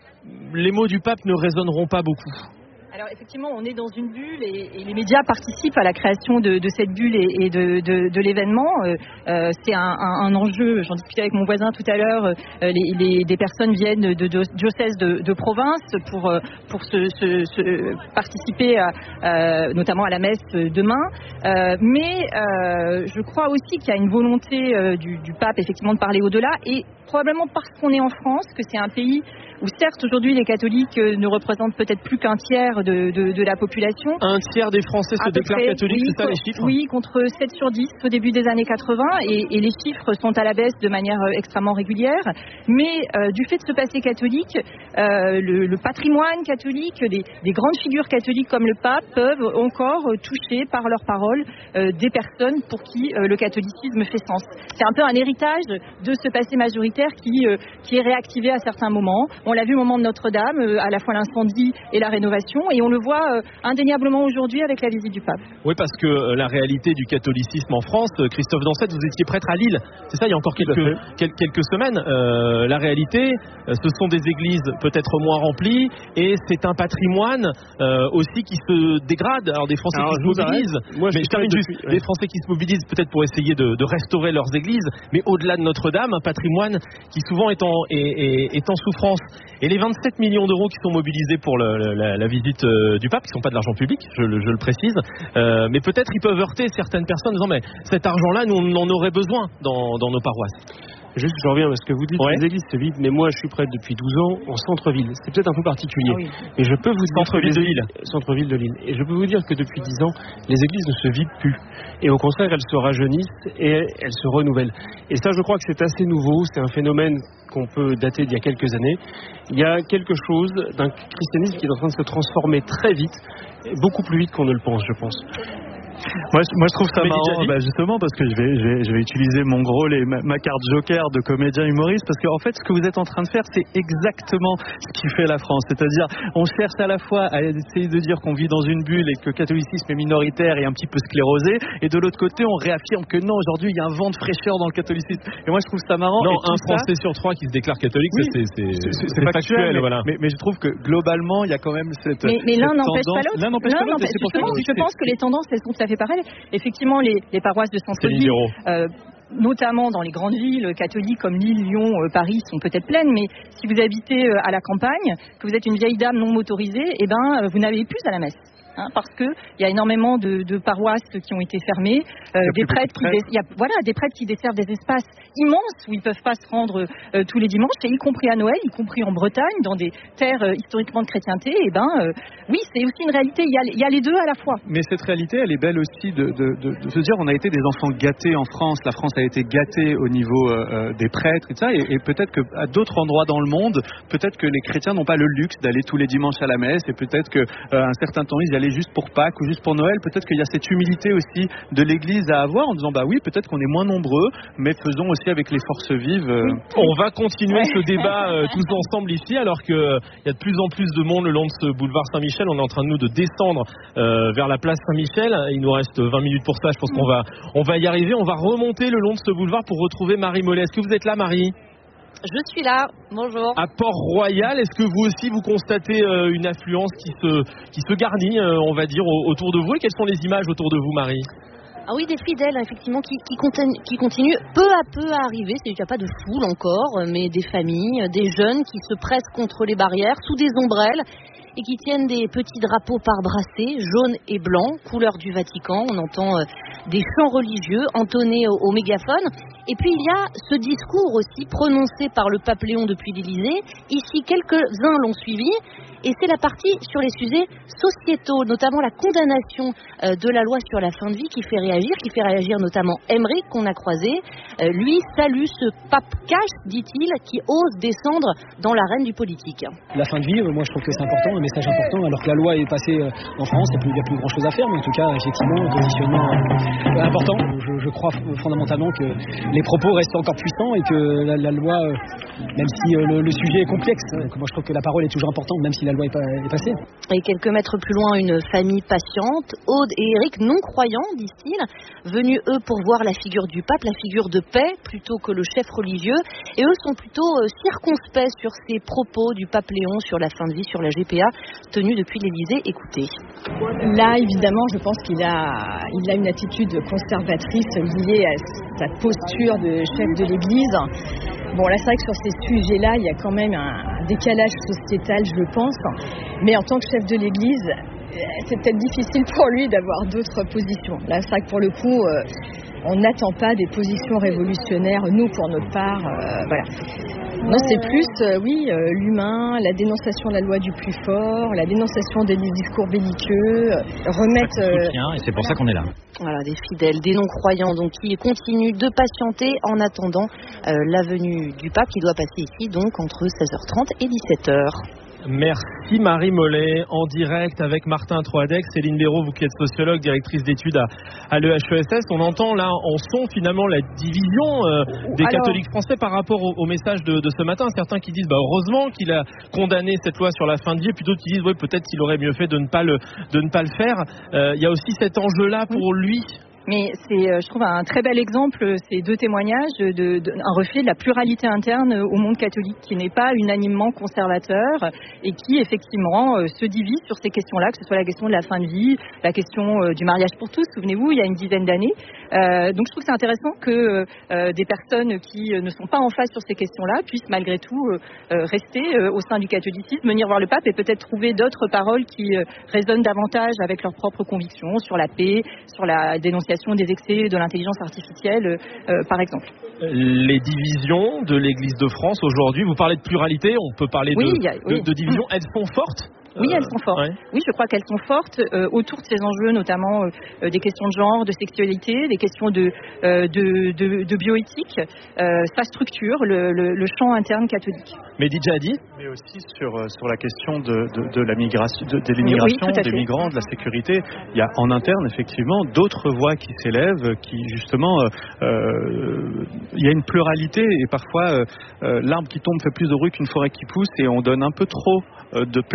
les mots du pape ne résonneront pas beaucoup? Alors effectivement, on est dans une bulle et, et les médias participent à la création de, de cette bulle et, et de, de, de l'événement. Euh, euh, c'est un, un, un enjeu, j'en discutais avec mon voisin tout à l'heure, euh, les, les, des personnes viennent de, de, de diocèses de, de province pour, pour se, se, se participer à, euh, notamment à la messe demain. Euh, mais euh, je crois aussi qu'il y a une volonté euh, du, du pape effectivement de parler au-delà, et probablement parce qu'on est en France, que c'est un pays où certes aujourd'hui les catholiques ne représentent peut-être plus qu'un tiers de, de, de la population. Un tiers des Français se déclarent près, catholiques, oui, c'est ça les chiffres? Oui, contre sept sur dix au début des années quatre-vingts, et, et les chiffres sont à la baisse de manière extrêmement régulière. Mais euh, du fait de ce passé catholique, euh, le, le patrimoine catholique, des, des grandes figures catholiques comme le pape peuvent encore toucher par leurs paroles euh, des personnes pour qui euh, le catholicisme fait sens. C'est un peu un héritage de ce passé majoritaire qui, euh, qui est réactivé à certains moments. On l'a vu au moment de Notre-Dame, euh, à la fois l'incendie et la rénovation, et on le voit euh, indéniablement aujourd'hui avec la visite du pape. Oui, parce que euh, la réalité du catholicisme en France, euh, Christophe Dansette, vous étiez prêtre à Lille, c'est ça, il y a encore quelques, quel, quelques semaines. Euh, la réalité, euh, ce sont des églises peut-être moins remplies, et c'est un patrimoine euh, aussi qui se dégrade. Alors des Français Alors, qui se mobilisent, Moi, je mais je termine juste, depuis, ouais. des Français qui se mobilisent peut-être pour essayer de, de restaurer leurs églises, mais au-delà de Notre-Dame, un patrimoine qui souvent est en, est, est, est en souffrance. Et les vingt-sept millions d'euros qui sont mobilisés pour le, la, la visite euh, du pape, qui ne sont pas de l'argent public, je, je le précise, euh, mais peut-être ils peuvent heurter certaines personnes en disant mais cet argent-là, nous on en aurait besoin dans, dans nos paroisses. Juste, je reviens à ce que vous dites, ouais. Les églises se vident, mais moi je suis prêtre depuis douze ans en centre-ville. C'est peut-être un peu particulier. Ah oui. Et je peux vous dire centre-ville de Lille. Centre-ville de Lille. Et je peux vous dire que depuis dix ans, les églises ne se vident plus. Et au contraire, elles se rajeunissent et elles se renouvellent. Et ça, je crois que c'est assez nouveau. C'est un phénomène qu'on peut dater d'il y a quelques années. Il y a quelque chose d'un christianisme qui est en train de se transformer très vite, beaucoup plus vite qu'on ne le pense, je pense. Moi, moi je trouve ça marrant, bah, justement parce que je vais, je vais, je vais utiliser mon rôle et ma, ma carte joker de comédien humoriste, parce qu'en fait ce que vous êtes en train de faire, c'est exactement ce qui fait la France, c'est-à-dire on cherche à la fois à essayer de dire qu'on vit dans une bulle et que le catholicisme est minoritaire et un petit peu sclérosé, et de l'autre côté on réaffirme que non, aujourd'hui il y a un vent de fraîcheur dans le catholicisme, et moi je trouve ça marrant. Non, et un Français ça, sur trois qui se déclare catholique, oui, c'est, c'est, c'est, c'est, c'est factuel, factuel mais, voilà. mais, mais je trouve que globalement il y a quand même cette mais, mais cette l'un n'empêche tendance, pas l'autre, l'un n'empêche pas l'autre, je pense que les tendances elles sont tout à fait pareilles. Effectivement, les, les paroisses de centre-ville, euh, notamment dans les grandes villes catholiques comme Lille, Lyon, euh, Paris, sont peut-être pleines, mais si vous habitez euh, à la campagne, que vous êtes une vieille dame non motorisée, eh ben, euh, vous n'avez plus à la messe. Hein, parce que il y a énormément de, de paroisses qui ont été fermées, euh, des prêtres qui, il y a, voilà, des prêtres qui desservent des espaces immenses où ils peuvent pas se rendre euh, tous les dimanches, et y compris à Noël, y compris en Bretagne, dans des terres euh, historiquement de chrétienté. Et ben, euh, oui, c'est aussi une réalité. Il y, a, il y a les deux à la fois. Mais cette réalité, elle est belle aussi de, de, de, de se dire, on a été des enfants gâtés en France. La France a été gâtée au niveau euh, des prêtres et tout ça, et, et peut-être que à d'autres endroits dans le monde, peut-être que les chrétiens n'ont pas le luxe d'aller tous les dimanches à la messe, et peut-être que euh, un certain temps ils y allaient juste pour Pâques ou juste pour Noël. Peut-être qu'il y a cette humilité aussi de l'Église à avoir en disant bah oui, peut-être qu'on est moins nombreux, mais faisons aussi avec les forces vives. Euh... On va continuer ce débat euh, tous ensemble ici, alors qu'il euh, y a de plus en plus de monde le long de ce boulevard Saint-Michel. On est en train de nous de descendre euh, vers la place Saint-Michel. Il nous reste vingt minutes pour ça. Je pense qu'on va, on va y arriver. On va remonter le long de ce boulevard pour retrouver Marie Mollet. Est-ce que vous êtes là, Marie ? Je suis là, bonjour. À Port-Royal, est-ce que vous aussi vous constatez euh, une affluence qui se, qui se garnit, euh, on va dire, au, autour de vous? Et quelles sont les images autour de vous, Marie? Ah oui, des fidèles, effectivement, qui, qui, continuent, qui continuent peu à peu à arriver. Il n'y a pas de foule encore, mais des familles, des jeunes qui se pressent contre les barrières, sous des ombrelles, et qui tiennent des petits drapeaux par brassée, jaune et blanc, couleur du Vatican. On entend euh, des chants religieux entonnés au, au mégaphone. Et puis il y a ce discours aussi prononcé par le pape Léon depuis l'Élysée. Ici, quelques-uns l'ont suivi. Et c'est la partie sur les sujets sociétaux, notamment la condamnation euh, de la loi sur la fin de vie qui fait réagir, qui fait réagir notamment Emmerich qu'on a croisé. Euh, lui salue ce pape cash, dit-il, qui ose descendre dans l'arène du politique. La fin de vie, moi je trouve que c'est important, un message important, alors que la loi est passée en France, il n'y a plus grand chose à faire, mais en tout cas, effectivement, un positionnement euh, important. Je, je crois fondamentalement que les propos restent encore puissants et que la, la loi, euh, même si euh, le, le sujet est complexe, donc moi je trouve que la parole est toujours importante, même si la loi est, pas, est passée. Et quelques mètres plus loin, une famille patiente, Aude et Eric, non-croyants, disent-ils, venus eux pour voir la figure du pape, la figure de paix, plutôt que le chef religieux, et eux sont plutôt euh, circonspects sur ces propos du pape Léon sur la fin de vie, sur la G P A, tenue depuis l'Élysée. Écoutez. Là, évidemment, je pense qu'il a, il a une attitude conservatrice liée à sa posture de chef de l'Église. Bon, là, c'est vrai que sur ces sujets-là, il y a quand même un décalage sociétal, je pense. Mais en tant que chef de l'Église, c'est peut-être difficile pour lui d'avoir d'autres positions. Là, c'est vrai que pour le coup, on n'attend pas des positions révolutionnaires, nous, pour notre part. Euh, voilà. Non, c'est plus, euh, oui, euh, l'humain, la dénonciation de la loi du plus fort, la dénonciation des discours belliqueux, euh, remettre... Euh, et c'est pour voilà. ça qu'on est là. Voilà, des fidèles, des non-croyants, donc qui continuent de patienter en attendant euh, la venue du pape qui doit passer ici, donc entre seize heures trente et dix-sept heures. Merci Marie Mollet, en direct avec Martin Troadec. Céline Béraud, vous qui êtes sociologue, directrice d'études à, à l'E H E S S, on entend là en son finalement la division euh, des Alors... catholiques français par rapport au, au message de, de ce matin. Certains qui disent bah, heureusement qu'il a condamné cette loi sur la fin de vie, et puis d'autres qui disent ouais, peut-être qu'il aurait mieux fait de ne pas le, de ne pas le faire. Euh, il y a aussi cet enjeu-là pour lui. Mais c'est, je trouve, un très bel exemple, ces deux témoignages, de, de, un reflet de la pluralité interne au monde catholique, qui n'est pas unanimement conservateur et qui, effectivement, se divise sur ces questions-là, que ce soit la question de la fin de vie, la question du mariage pour tous, souvenez-vous, il y a une dizaine d'années. Euh, donc je trouve que c'est intéressant que euh, des personnes qui ne sont pas en phase sur ces questions-là puissent malgré tout euh, rester euh, au sein du catholicisme, venir voir le pape et peut-être trouver d'autres paroles qui euh, résonnent davantage avec leurs propres convictions sur la paix, sur la dénonciation des excès de l'intelligence artificielle, euh, par exemple. Les divisions de l'Église de France aujourd'hui, vous parlez de pluralité, on peut parler oui, de, a, oui. de, de divisions, elles sont fortes ? Oui, elles sont fortes. Ouais. Oui, je crois qu'elles sont fortes euh, autour de ces enjeux, notamment euh, des questions de genre, de sexualité, des questions de, euh, de, de, de bioéthique. Euh, ça structure le, le, le champ interne catholique. Mehdi Djihadi ? Mais aussi sur, sur la question de, de, de la migration, de, de l'immigration, oui, des migrants, de la sécurité. Il y a en interne, effectivement, d'autres voix qui s'élèvent, qui justement, euh, il y a une pluralité et parfois, euh, l'arbre qui tombe fait plus de bruit qu'une forêt qui pousse et on donne un peu trop de place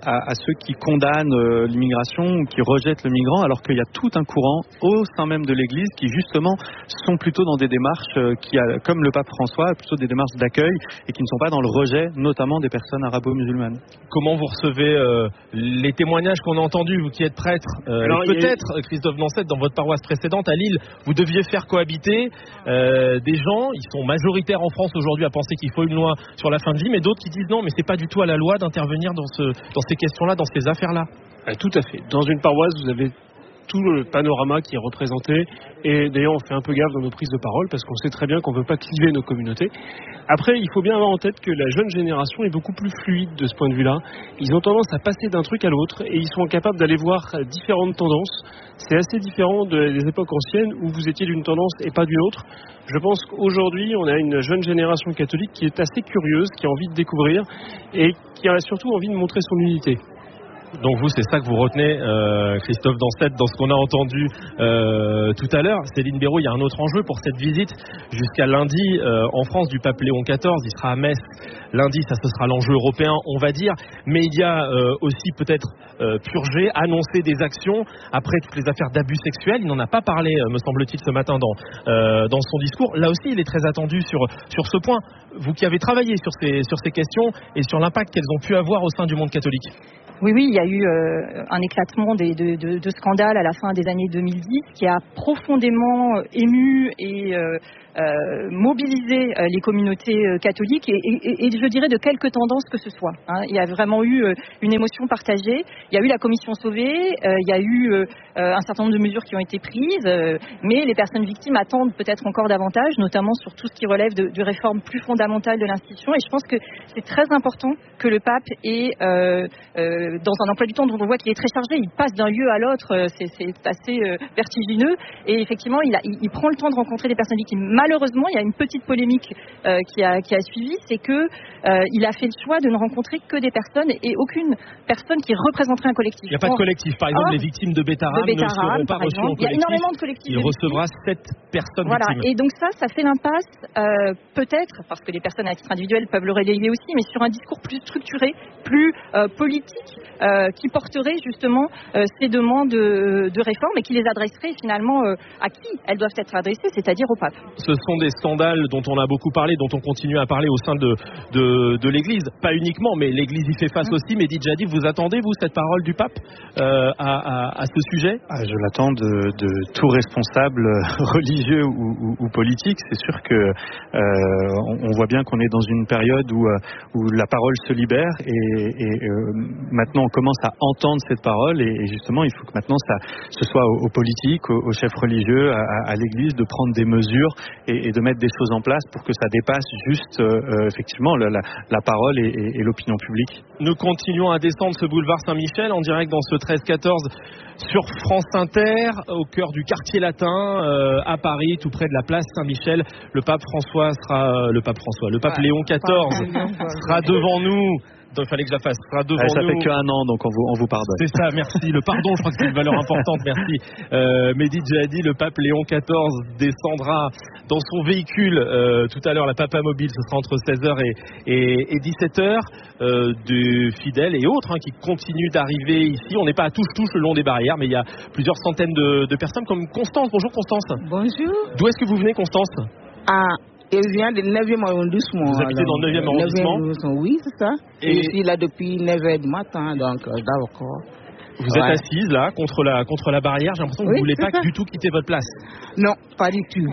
à, à ceux qui condamnent euh, l'immigration ou qui rejettent le migrant, alors qu'il y a tout un courant au sein même de l'Église qui justement sont plutôt dans des démarches euh, qui, a, comme le pape François, plutôt des démarches d'accueil et qui ne sont pas dans le rejet, notamment des personnes arabo-musulmanes. Comment vous recevez euh, les témoignages qu'on a entendus, vous qui êtes prêtre, euh, alors, peut-être a... Christophe Dansette, dans votre paroisse précédente à Lille, vous deviez faire cohabiter euh, des gens, ils sont majoritaires en France aujourd'hui à penser qu'il faut une loi sur la fin de vie, mais d'autres qui disent non, mais c'est pas du tout à la loi d'intervenir dans, ce, dans ces questions-là, dans ces affaires-là. Ah, tout à fait. Dans une paroisse, vous avez tout le panorama qui est représenté, et d'ailleurs on fait un peu gaffe dans nos prises de parole parce qu'on sait très bien qu'on ne veut pas cliver nos communautés. Après, il faut bien avoir en tête que la jeune génération est beaucoup plus fluide de ce point de vue-là. Ils ont tendance à passer d'un truc à l'autre et ils sont capables d'aller voir différentes tendances. C'est assez différent des époques anciennes où vous étiez d'une tendance et pas d'une autre. Je pense qu'aujourd'hui, on a une jeune génération catholique qui est assez curieuse, qui a envie de découvrir et qui a surtout envie de montrer son unité. Donc vous, c'est ça que vous retenez, euh, Christophe Dansette, dans ce qu'on a entendu euh, tout à l'heure. Céline Béraud, il y a un autre enjeu pour cette visite. Jusqu'à lundi, euh, en France, du pape Léon quatorze, il sera à Metz. Lundi, ça ce sera l'enjeu européen, on va dire. Mais il y a euh, aussi peut-être euh, purgé, annoncé des actions après toutes les affaires d'abus sexuels. Il n'en a pas parlé, me semble-t-il, ce matin dans, euh, dans son discours. Là aussi, il est très attendu sur, sur ce point. Vous qui avez travaillé sur ces, sur ces questions et sur l'impact qu'elles ont pu avoir au sein du monde catholique. Oui, oui, il y a eu euh, un éclatement des, de, de, de scandales à la fin des années deux mille dix qui a profondément ému et euh, euh, mobilisé euh, les communautés euh, catholiques et, et, et je dirais de quelque tendance que ce soit. Hein. Il y a vraiment eu euh, une émotion partagée. Il y a eu la commission sauvée, euh, il y a eu euh, un certain nombre de mesures qui ont été prises, euh, mais les personnes victimes attendent peut-être encore davantage, notamment sur tout ce qui relève de, de réformes plus fondamentales de l'institution. Et je pense que c'est très important que le pape ait euh, euh, dans un emploi du temps dont on voit qu'il est très chargé, il passe d'un lieu à l'autre, c'est, c'est assez euh, vertigineux et effectivement il, a, il, il prend le temps de rencontrer des personnes victimes. Malheureusement, il y a une petite polémique euh, qui, a, qui a suivi, c'est que euh, il a fait le choix de ne rencontrer que des personnes et aucune personne qui représenterait un collectif. Il n'y a pas de collectif, par exemple, Or, les victimes de Betaram ne seront pas reçues en collectif. Il y a énormément de collectifs. Il recevra sept personnes voilà. victimes. Et donc ça, ça fait l'impasse, euh, peut-être, parce que les personnes à titre individuel peuvent le relayer aussi, mais sur un discours plus structuré, plus euh, politique, euh, qui porterait justement euh, ces demandes de, de réforme et qui les adresserait finalement euh, à qui elles doivent être adressées, c'est-à-dire au pape. Ce sont des scandales dont on a beaucoup parlé, dont on continue à parler au sein de, de, de l'Église. Pas uniquement, mais l'Église y fait face mmh. aussi. Mehdi Djadi, vous attendez, vous, cette parole du pape euh, à, à, à ce sujet? ah, Je l'attends de, de tout responsable religieux ou, ou, ou politique. C'est sûr que euh, on, on voit bien qu'on est dans une période où, où la parole se libère et, et euh, maintenant on commence à entendre cette parole et, et justement il faut que maintenant ça, ce soit aux, aux politiques, aux, aux chefs religieux, à, à l'Église de prendre des mesures et, et de mettre des choses en place pour que ça dépasse juste euh, effectivement la, la, la parole et, et, et l'opinion publique. Nous continuons à descendre ce boulevard Saint-Michel en direct dans ce treize quatorze sur France Inter, au cœur du quartier latin euh, à Paris, tout près de la place Saint-Michel. Le pape François sera, euh, le pape François, le pape ouais, Léon quatorze sera devant nous. Il fallait que je la fasse. Ça, devant ça nous. fait qu'un an, donc on vous, on vous pardonne. C'est ça, merci. Le pardon, je crois que c'est une valeur importante, merci. Euh, Mehdi Djadi, le pape Léon quatorze descendra dans son véhicule euh, tout à l'heure, la Papa Mobile, ce sera entre seize heures et, et, et dix-sept heures. Euh, de fidèles et autres hein, qui continuent d'arriver ici. On n'est pas à touche-touche le long des barrières, mais il y a plusieurs centaines de, de personnes comme Constance. Bonjour Constance. Bonjour. D'où est-ce que vous venez, Constance? Ah. Et je viens du neuvième arrondissement. Vous habitez dans le neuvième arrondissement? Oui, c'est ça. Et, et je suis là depuis neuf heures du matin, donc euh, d'accord. Vous ouais. êtes assise là, contre la, contre la barrière. J'ai l'impression que oui, vous ne voulez pas ça. du tout quitter votre place. Non, pas du tout.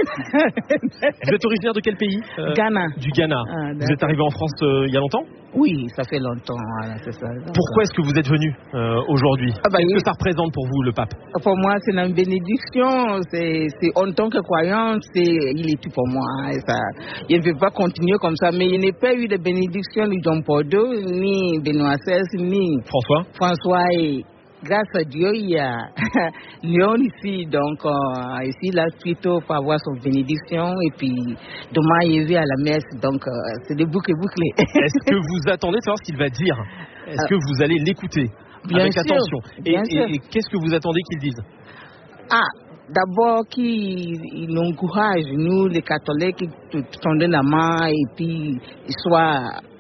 Vous êtes originaire de quel pays? euh, Ghana. Du Ghana. Ah, vous êtes arrivé en France euh, il y a longtemps? Oui, ça fait longtemps. Voilà, c'est ça. Pourquoi est-ce que vous êtes venu euh, aujourd'hui? ah bah, Qu'est-ce oui. que ça représente pour vous, le pape? Pour moi, c'est une bénédiction. C'est, c'est en tant que croyant, c'est, il est tout pour moi. Hein, ça, il ne peut pas continuer comme ça. Mais il n'y a pas eu de bénédiction de Jean Paul deux, ni Benoît seize, ni François. François et grâce à Dieu, il y a Léon ici, donc euh, ici, là, plutôt pour avoir son bénédiction, et puis demain, il est à la messe, donc euh, c'est des boucles bouclés. Est-ce que vous attendez de savoir ce qu'il va dire? Est-ce euh, que vous allez l'écouter avec sûr, attention et, bien et, sûr. et qu'est-ce que vous attendez qu'il dise? Ah, d'abord qu'il il encourage, nous, les catholiques, qui tendent la main, et puis il soit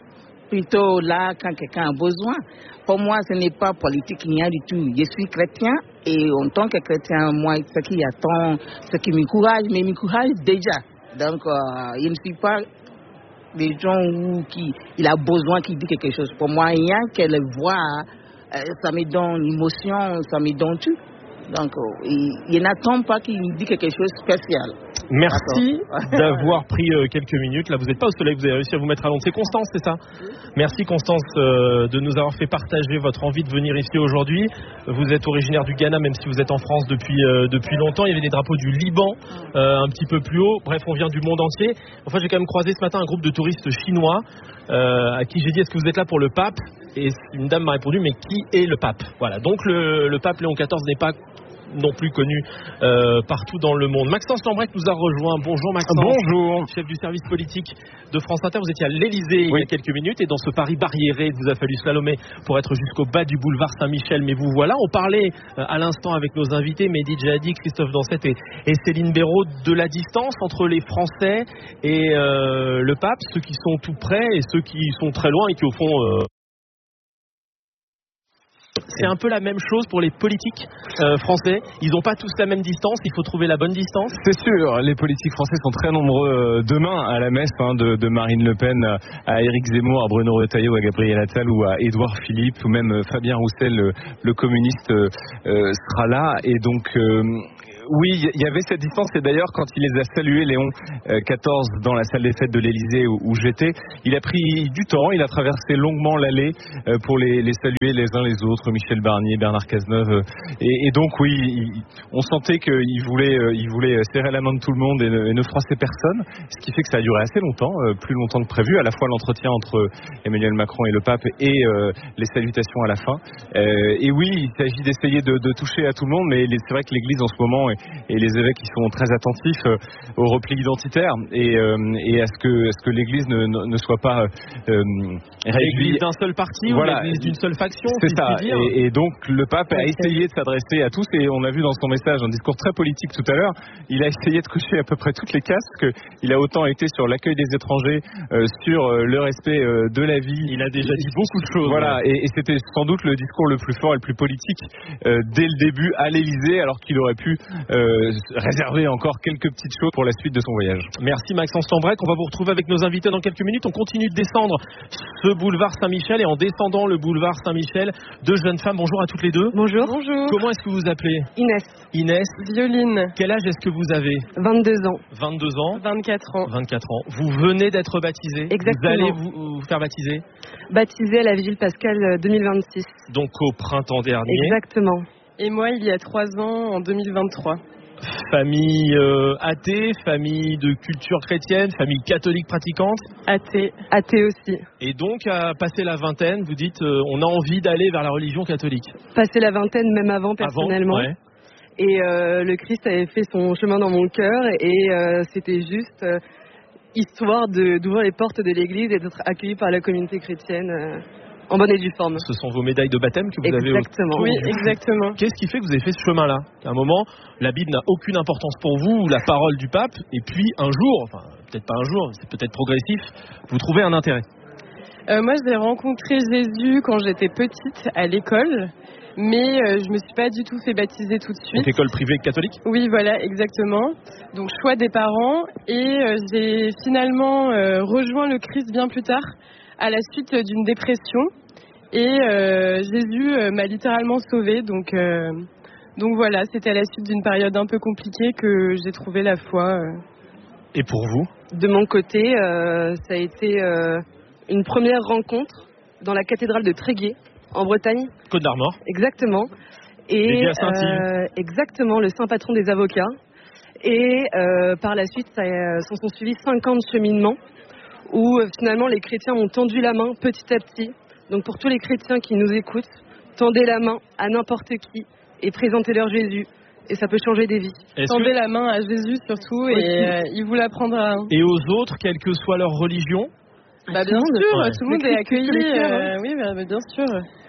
plutôt là quand quelqu'un a besoin. Pour moi, ce n'est pas politique, ni rien du tout. Je suis chrétien et en tant que chrétien, moi, ce qui attend, ce qui m'encourage, mais m'encourage déjà. Donc, euh, je ne suis pas des gens où qui, il a besoin qu'il dise quelque chose. Pour moi, rien qu'elle voit, euh, ça me donne une émotion, ça me donne tout. Donc, euh, il, il n'attend pas qu'il me dise quelque chose de spécial. Merci d'avoir pris euh, quelques minutes. Là, vous n'êtes pas au soleil, vous avez réussi à vous mettre à l'ombre. C'est Constance, c'est ça? Merci Constance euh, de nous avoir fait partager votre envie de venir ici aujourd'hui. Vous êtes originaire du Ghana, même si vous êtes en France depuis, euh, depuis longtemps. Il y avait des drapeaux du Liban euh, un petit peu plus haut. Bref, on vient du monde entier. Enfin, j'ai quand même croisé ce matin un groupe de touristes chinois euh, à qui j'ai dit, est-ce que vous êtes là pour le pape? Et une dame m'a répondu, mais qui est le pape? Voilà, donc le, le pape Léon quatorze n'est pas non plus connu euh, partout dans le monde. Maxence Lambrec nous a rejoint. Bonjour Maxence. Bonjour. Chef du service politique de France Inter. Vous étiez à l'Elysée oui. il y a quelques minutes et dans ce Paris barriéré, il vous a fallu slalomer pour être jusqu'au bas du boulevard Saint-Michel. Mais vous voilà. On parlait euh, à l'instant avec nos invités, Mehdi Djihadi, Christophe Dansette et, et Céline Béraud, de la distance entre les Français et euh, le pape, ceux qui sont tout près et ceux qui sont très loin et qui au fond... Euh, c'est un peu la même chose pour les politiques euh, français. Ils n'ont pas tous la même distance. Il faut trouver la bonne distance. C'est sûr. Les politiques français sont très nombreux demain à la messe hein, de, de Marine Le Pen à Éric Zemmour, à Bruno Retailleau, à Gabriel Attal ou à Édouard Philippe ou même Fabien Roussel, le, le communiste, euh, sera là. Et donc... Euh, Oui, il y avait cette distance et d'ailleurs quand il les a salués, Léon quatorze, dans la salle des fêtes de l'Elysée où, où j'étais, il a pris du temps, il a traversé longuement l'allée pour les, les saluer les uns les autres, Michel Barnier, Bernard Cazeneuve. Et, et donc oui, il, on sentait qu'il voulait, il voulait serrer la main de tout le monde et ne, et ne froisser personne, ce qui fait que ça a duré assez longtemps, plus longtemps que prévu, à la fois l'entretien entre Emmanuel Macron et le pape et euh, les salutations à la fin. Euh, et oui, il s'agit d'essayer de, de toucher à tout le monde, mais c'est vrai que l'Église en ce moment est et les évêques qui sont très attentifs euh, au repli identitaire et, euh, et à ce que, à ce que l'Église ne, ne, ne soit pas euh, l'église d'un seul parti voilà. ou l'église d'une seule faction. C'est ça. Et, et donc le pape a essayé de s'adresser à tous et on a vu dans son message un discours très politique tout à l'heure. Il a essayé de cocher à peu près toutes les cases parce qu'il a autant été sur l'accueil des étrangers, euh, sur euh, le respect euh, de la vie. Il a déjà dit beaucoup de choses. Voilà. Ouais. Et, et c'était sans doute le discours le plus fort et le plus politique euh, dès le début à l'Élysée, alors qu'il aurait pu euh, réserver encore quelques petites choses pour la suite de son voyage. Merci Maxence Lambrec. On va vous retrouver avec nos invités dans quelques minutes. On continue de descendre ce boulevard Saint-Michel et en descendant le boulevard Saint-Michel, deux jeunes femmes. Bonjour à toutes les deux. Bonjour. Bonjour. Comment est-ce que vous vous appelez? Inès. Inès. Violine. Quel âge est-ce que vous avez? vingt-deux ans. vingt-deux ans. vingt-quatre ans. vingt-quatre ans. Vous venez d'être baptisé. Exactement. Vous allez vous, vous faire baptiser? Baptisé à la Vigile Pascale deux mille vingt-six. Donc au printemps dernier. Exactement. Et moi, il y a trois ans, en deux mille vingt-trois. Famille euh, athée, famille de culture chrétienne, famille catholique pratiquante? Athée. Athée aussi. Et donc, à passer la vingtaine, vous dites, euh, on a envie d'aller vers la religion catholique? Passer la vingtaine, même avant, personnellement. Avant, ouais. Et euh, le Christ avait fait son chemin dans mon cœur et euh, c'était juste euh, histoire de, d'ouvrir les portes de l'église et d'être accueilli par la communauté chrétienne. Euh, En bonne et due forme. Ce sont vos médailles de baptême que vous exactement. avez. Oui, exactement. Qu'est-ce qui fait que vous avez fait ce chemin-là? À un moment, la Bible n'a aucune importance pour vous, la parole du pape, et puis un jour, enfin peut-être pas un jour, c'est peut-être progressif, vous trouvez un intérêt. Euh, moi, j'ai rencontré Jésus quand j'étais petite à l'école, mais euh, je me suis pas du tout fait baptiser tout de suite. Donc école privée catholique? Oui, voilà, exactement. Donc choix des parents, et euh, j'ai finalement euh, rejoint le Christ bien plus tard, à la suite d'une dépression. Et euh, Jésus euh, m'a littéralement sauvée. Donc, euh, donc voilà, c'était à la suite d'une période un peu compliquée que j'ai trouvé la foi. Euh. Et pour vous? De mon côté, euh, ça a été euh, une première rencontre dans la cathédrale de Tréguier, en Bretagne. Côte d'Armor. Exactement. Et euh, exactement, le saint patron des avocats. Et euh, par la suite, ça euh, s'en sont suivis cinq ans de cheminement, où euh, finalement les chrétiens ont tendu la main petit à petit. Donc pour tous les chrétiens qui nous écoutent, tendez la main à n'importe qui et présentez-leur Jésus. Et ça peut changer des vies. Est-ce Tendez que... la main à Jésus surtout et euh, il vous l'apprendra. Et aux autres, quelle que soit leur religion? Bah bien sûr, ouais. tout le monde est accueilli. Euh, oui, bah, bien sûr.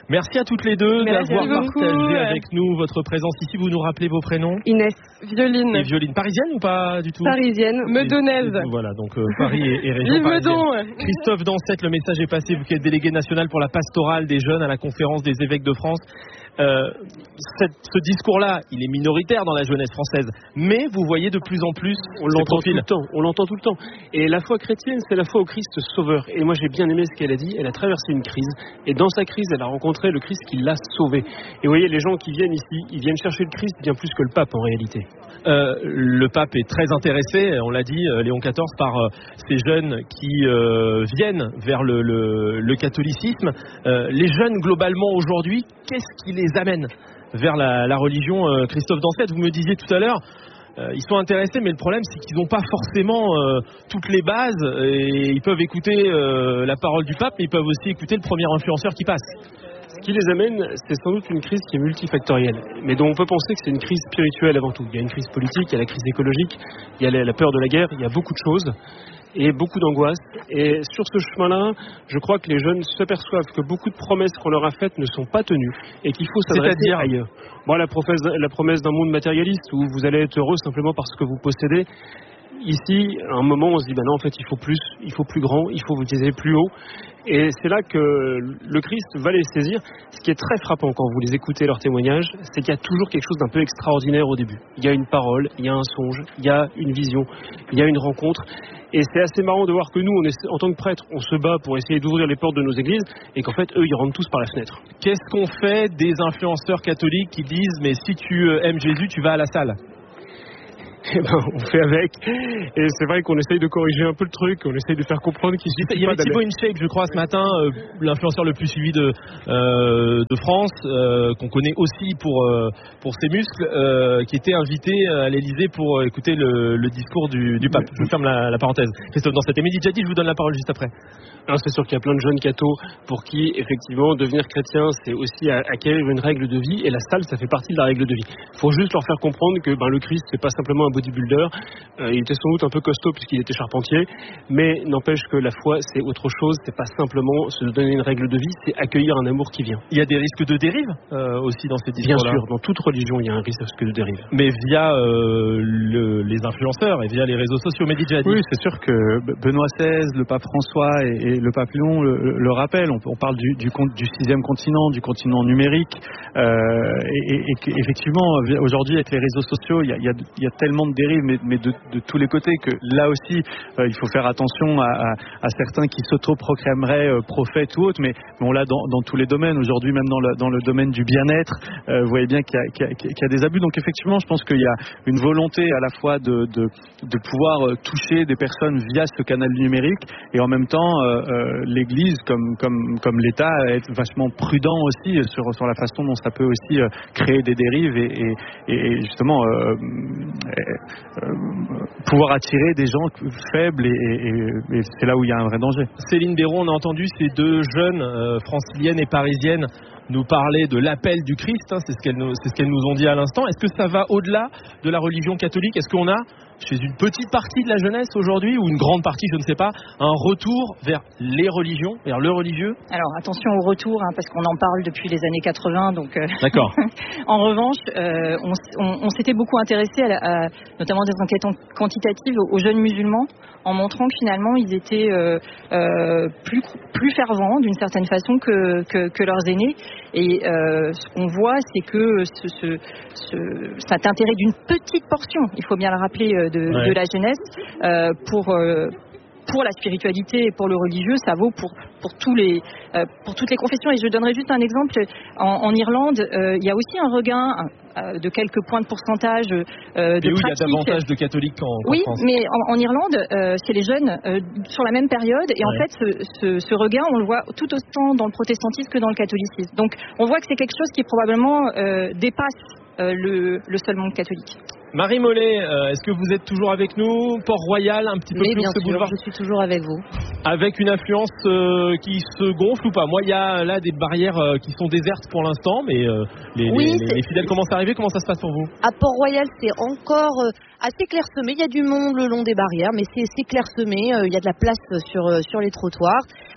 Merci à toutes les deux Merci d'avoir beaucoup. partagé avec nous votre présence ici. Vous nous rappelez vos prénoms? Inès, violine. Et violine parisienne ou pas du tout? Parisienne, meudonnaise. Voilà, donc euh, Paris et, et région Vive parisienne. Meudon. Christophe Dansette, le message est passé, vous qui êtes délégué national pour la pastorale des jeunes à la conférence des évêques de France. Euh, cette, ce discours-là, il est minoritaire dans la jeunesse française, mais vous voyez de plus en plus on l'entend tout le temps, on l'entend tout le temps. Et la foi chrétienne, c'est la foi au Christ sauveur. Et moi, j'ai bien aimé ce qu'elle a dit. Elle a traversé une crise, et dans sa crise, elle a rencontré le Christ qui l'a sauvé. Et vous voyez, les gens qui viennent ici, ils viennent chercher le Christ bien plus que le pape en réalité. Euh, le pape est très intéressé, on l'a dit, Léon quatorze, par euh, ces jeunes qui euh, viennent vers le, le, le catholicisme. Euh, les jeunes, globalement, aujourd'hui, qu'est-ce qui les amène vers la, la religion? euh, Christophe Dansette, vous me disiez tout à l'heure, euh, ils sont intéressés, mais le problème, c'est qu'ils n'ont pas forcément euh, toutes les bases, et ils peuvent écouter euh, la parole du pape, mais ils peuvent aussi écouter le premier influenceur qui passe. Ce qui les amène, c'est sans doute une crise qui est multifactorielle, mais dont on peut penser que c'est une crise spirituelle avant tout. Il y a une crise politique, il y a la crise écologique, il y a la peur de la guerre, il y a beaucoup de choses et beaucoup d'angoisse. Et sur ce chemin-là, je crois que les jeunes s'aperçoivent que beaucoup de promesses qu'on leur a faites ne sont pas tenues et qu'il faut s'adresser ailleurs. Bon, la promesse, la promesse d'un monde matérialiste où vous allez être heureux simplement parce que vous possédez. Ici, à un moment, on se dit, ben non, en fait, il faut plus, il faut plus grand, il faut vous viser plus haut. Et c'est là que le Christ va les saisir. Ce qui est très frappant quand vous les écoutez, leurs témoignages, c'est qu'il y a toujours quelque chose d'un peu extraordinaire au début. Il y a une parole, il y a un songe, il y a une vision, il y a une rencontre. Et c'est assez marrant de voir que nous, on est, en tant que prêtres, on se bat pour essayer d'ouvrir les portes de nos églises et qu'en fait, eux, ils rentrent tous par la fenêtre. Qu'est-ce qu'on fait des influenceurs catholiques qui disent, mais si tu aimes Jésus, tu vas à la salle? Eh ben, on fait avec. Et c'est vrai qu'on essaye de corriger un peu le truc, on essaye de faire comprendre qu'il suffit pas d'aller. Il y avait Thibaut InShape, je crois, ce matin, euh, l'influenceur le plus suivi de, euh, de France, euh, qu'on connaît aussi pour, euh, pour ses muscles, euh, qui était invité à l'Elysée pour écouter le, le discours du, du pape. Je ferme la, la parenthèse. Christophe Dansette. Et Mehdi Djadi, je vous donne la parole juste après. Alors, c'est sûr qu'il y a plein de jeunes cathos pour qui, effectivement, devenir chrétien, c'est aussi acquérir une règle de vie, et la salle, ça fait partie de la règle de vie. Il faut juste leur faire comprendre que ben, le Christ, c'est pas simplement un bodybuilder. Euh, il était sans doute un peu costaud puisqu'il était charpentier, mais n'empêche que la foi, c'est autre chose. C'est pas simplement se donner une règle de vie, c'est accueillir un amour qui vient. Il y a des risques de dérive euh, aussi dans ces discours-là. Bien sûr, dans toute religion, il y a un risque de dérive. Mais via euh, le, les influenceurs et via les réseaux sociaux. Mehdi Djadi. Oui, c'est sûr que Benoît seize, le pape François et, et le pape Léon le, le rappellent. On, on parle du, du, du sixième continent, du continent numérique. Euh, et, et, et effectivement, aujourd'hui, avec les réseaux sociaux, il y a, il y a, il y a tellement de dérives, mais, mais de, de tous les côtés, que là aussi, euh, il faut faire attention à, à, à certains qui s'auto-proclameraient euh, prophètes ou autres, mais, mais on l'a dans, dans tous les domaines. Aujourd'hui, même dans le, dans le domaine du bien-être, euh, vous voyez bien qu'il y, a, qu'il, y a, qu'il y a des abus. Donc effectivement, je pense qu'il y a une volonté à la fois de, de, de pouvoir toucher des personnes via ce canal numérique, et en même temps, euh, euh, l'Église, comme, comme, comme l'État, est vachement prudent aussi sur, sur la façon dont ça peut aussi euh, créer des dérives et, et, et justement euh, euh, pouvoir attirer des gens faibles, et, et, et c'est là où il y a un vrai danger. Céline Béron, on a entendu ces deux jeunes euh, franciliennes et parisiennes nous parler de l'appel du Christ, hein, c'est ce qu'elles nous, c'est ce qu'elles nous ont dit à l'instant. Est-ce que ça va au-delà de la religion catholique? Est-ce qu'on a, chez une petite partie de la jeunesse aujourd'hui, ou une grande partie, je ne sais pas, un retour vers les religions, vers le religieux? Alors attention au retour, hein, parce qu'on en parle depuis les années quatre-vingts, donc euh, d'accord. En revanche, euh, on, on, on s'était beaucoup intéressé à, la, à notamment des enquêtes quantitatives aux, aux jeunes musulmans, en montrant que finalement ils étaient euh, euh, plus, plus fervents d'une certaine façon que, que, que leurs aînés. Et euh, ce qu'on voit, c'est que ce, ce, ce, cet intérêt d'une petite portion, il faut bien le rappeler, de, ouais. de la jeunesse, euh, pour... Euh, pour la spiritualité et pour le religieux, ça vaut pour, pour, tous les, euh, pour toutes les confessions. Et je donnerai juste un exemple. En, en Irlande, euh, il y a aussi un regain euh, de quelques points de pourcentage euh, de et où pratique. Il y a davantage de catholiques qu'en, qu'en oui, France. Oui, mais en, en Irlande, euh, c'est les jeunes euh, sur la même période. Et ouais. en fait, ce, ce, ce regain, on le voit tout autant dans le protestantisme que dans le catholicisme. Donc, on voit que c'est quelque chose qui probablement euh, dépasse euh, le, le seul monde catholique. Marie Mollet, euh, est-ce que vous êtes toujours avec nous? Port-Royal, un petit peu Mais plus bien ce sûr, boulevard. Je suis toujours avec vous. Avec une influence euh, qui se gonfle ou pas? Moi, il y a là des barrières euh, qui sont désertes pour l'instant, mais euh, les, oui, les, les fidèles commencent à arriver. Comment ça se passe pour vous? À Port-Royal, c'est encore euh, assez clairsemé. Il y a du monde le long des barrières, mais c'est, c'est clairsemé. Euh, il y a de la place sur, euh, sur les trottoirs.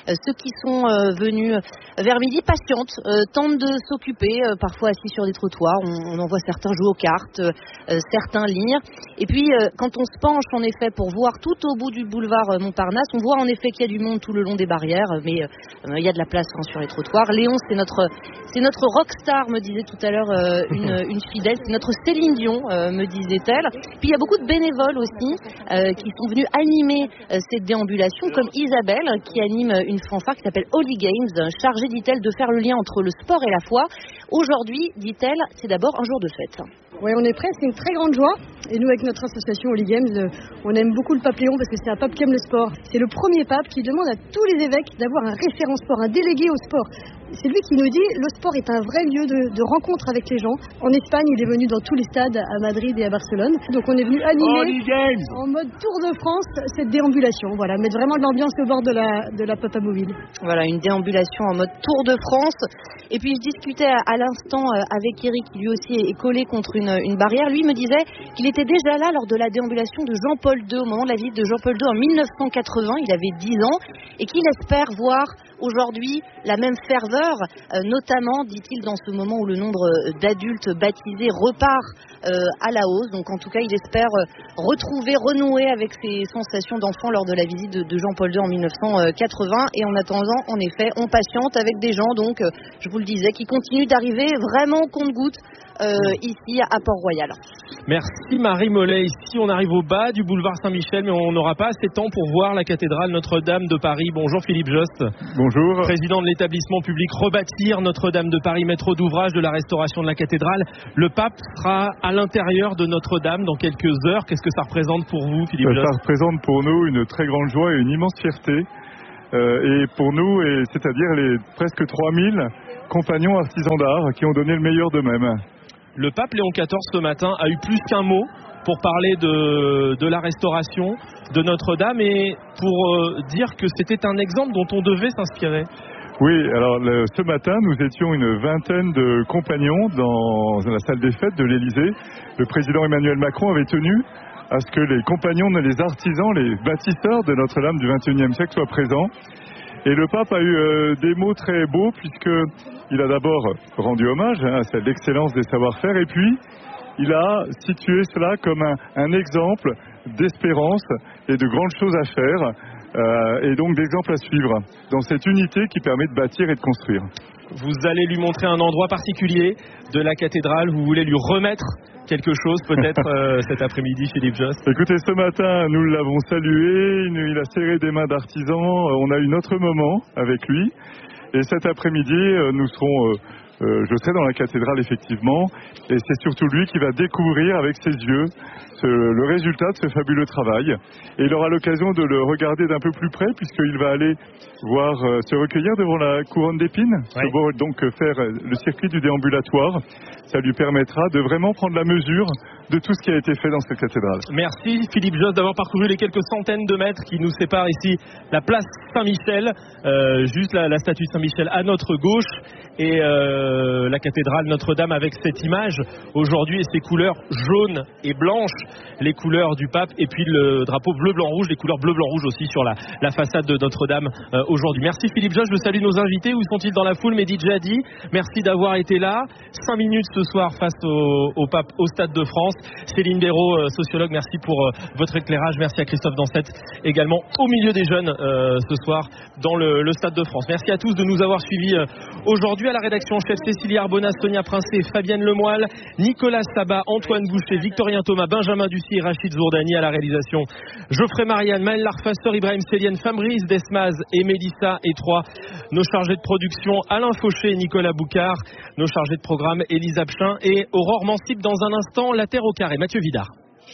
Euh, ceux qui sont euh, venus vers midi patientent, euh, tentent de s'occuper, euh, parfois assis sur des trottoirs. On, on en voit certains jouer aux cartes, euh, certains lire. Et puis, euh, quand on se penche en effet pour voir tout au bout du boulevard euh, Montparnasse, on voit en effet qu'il y a du monde tout le long des barrières, mais euh, il y a de la place hein, sur les trottoirs. Léon, c'est notre, c'est notre rockstar, me disait tout à l'heure euh, une, une fidèle, c'est notre Céline Dion, euh, me disait-elle. Puis il y a beaucoup de bénévoles aussi euh, qui sont venus animer euh, cette déambulation, comme Isabelle qui anime une fanfare qui s'appelle Holy Games, chargée, dit-elle, de faire le lien entre le sport et la foi. Aujourd'hui, dit-elle, c'est d'abord un jour de fête. Oui, on est prêts, c'est une très grande joie. Et nous, avec notre association Holy Games, euh, on aime beaucoup le pape Léon parce que c'est un pape qui aime le sport. C'est le premier pape qui demande à tous les évêques d'avoir un référent sport, un délégué au sport. C'est lui qui nous dit le sport est un vrai lieu de, de rencontre avec les gens. En Espagne, il est venu dans tous les stades, à Madrid et à Barcelone. Donc on est venu animer en mode Tour de France cette déambulation. Voilà, mettre vraiment de l'ambiance au bord de la, de la Papamobile. Voilà, une déambulation en mode Tour de France. Et puis je discutais à, à l'instant avec Eric, qui lui aussi est collé contre une, une barrière. Lui me disait qu'il était déjà là lors de la déambulation de Jean-Paul deux, au moment de la visite de Jean-Paul deux en mille neuf cent quatre-vingts. Il avait dix ans et qu'il espère voir aujourd'hui la même ferveur, euh, notamment, dit-il, dans ce moment où le nombre d'adultes baptisés repart euh, à la hausse. Donc en tout cas, il espère euh, retrouver, renouer avec ses sensations d'enfant lors de la visite de, de Jean-Paul deux en mille neuf cent quatre-vingts. Et en attendant, en effet, on patiente avec des gens, donc, euh, je vous le disais, qui continuent d'arriver vraiment au compte-gouttes euh, ici à Port-Royal. Merci Marie Mollet. Ici, on arrive au bas du boulevard Saint-Michel, mais on n'aura pas assez de temps pour voir la cathédrale Notre-Dame de Paris. Bonjour Philippe Jost. Bonjour. Président de l'établissement public Rebâtir Notre-Dame de Paris, maître d'ouvrage de la restauration de la cathédrale. Le pape sera à l'intérieur de Notre-Dame dans quelques heures. Qu'est-ce que ça représente pour vous, Philippe Jost ? Ça représente pour nous une très grande joie et une immense fierté. Euh, et pour nous, et c'est-à-dire les presque trois mille compagnons artisans d'art qui ont donné le meilleur d'eux-mêmes. Le pape Léon quatorze ce matin a eu plus qu'un mot pour parler de, de la restauration de Notre-Dame et pour euh, dire que c'était un exemple dont on devait s'inspirer. Oui, alors le, ce matin, nous étions une vingtaine de compagnons dans la salle des fêtes de l'Élysée. Le président Emmanuel Macron avait tenu à ce que les compagnons, les artisans, les bâtisseurs de Notre-Dame du vingt et unième siècle soient présents. Et le pape a eu euh, des mots très beaux puisqu'il a d'abord rendu hommage hein, à cette excellence des savoir-faire et puis il a situé cela comme un, un exemple d'espérance et de grandes choses à faire euh, et donc d'exemples à suivre dans cette unité qui permet de bâtir et de construire. Vous allez lui montrer un endroit particulier de la cathédrale, vous voulez lui remettre quelque chose peut-être euh, cet après-midi, Philippe Jost? Écoutez, ce matin, nous l'avons salué, il a serré des mains d'artisans, on a eu notre moment avec lui. Et cet après-midi, nous serons, euh, euh, je serai dans la cathédrale effectivement, et c'est surtout lui qui va découvrir avec ses yeux ce, le résultat de ce fabuleux travail. Et il aura l'occasion de le regarder d'un peu plus près, puisqu'il va aller voir euh, se recueillir devant la couronne d'épines, oui. pour donc faire le circuit du déambulatoire. Ça lui permettra de vraiment prendre la mesure de tout ce qui a été fait dans cette cathédrale. Merci Philippe Jost d'avoir parcouru les quelques centaines de mètres qui nous séparent ici la place Saint-Michel, euh, juste la, la statue de Saint-Michel à notre gauche et euh, la cathédrale Notre-Dame avec cette image aujourd'hui et ses couleurs jaunes et blanches, les couleurs du pape et puis le drapeau bleu-blanc-rouge, les couleurs bleu-blanc-rouge aussi sur la, la façade de Notre-Dame euh, aujourd'hui. Merci Philippe Jost, je salue nos invités. Où sont-ils dans la foule? Mehdi Djadi, merci d'avoir été là. Cinq minutes ce soir face au, au pape au Stade de France. Céline Béraud, sociologue, merci pour euh, votre éclairage. Merci à Christophe Dansette également au milieu des jeunes euh, ce soir dans le, le Stade de France. Merci à tous de nous avoir suivis euh, aujourd'hui. À la rédaction chef Cécilie Arbona, Sonia Princé, Fabienne Lemoyle, Nicolas Sabat, Antoine Boucher, Victorien Thomas, Benjamin Ducy et Rachid Zourdani. À la réalisation Geoffrey Marianne, Maël Larfasteur, Ibrahim Célienne, Fabrice Desmaz et Mélissa et trois. Nos chargés de production Alain Fauché et Nicolas Boucard. Nos chargés de programme Élisa Pchin et Aurore Mansip. Dans un instant, la Terre au carré. Mathieu Vidard.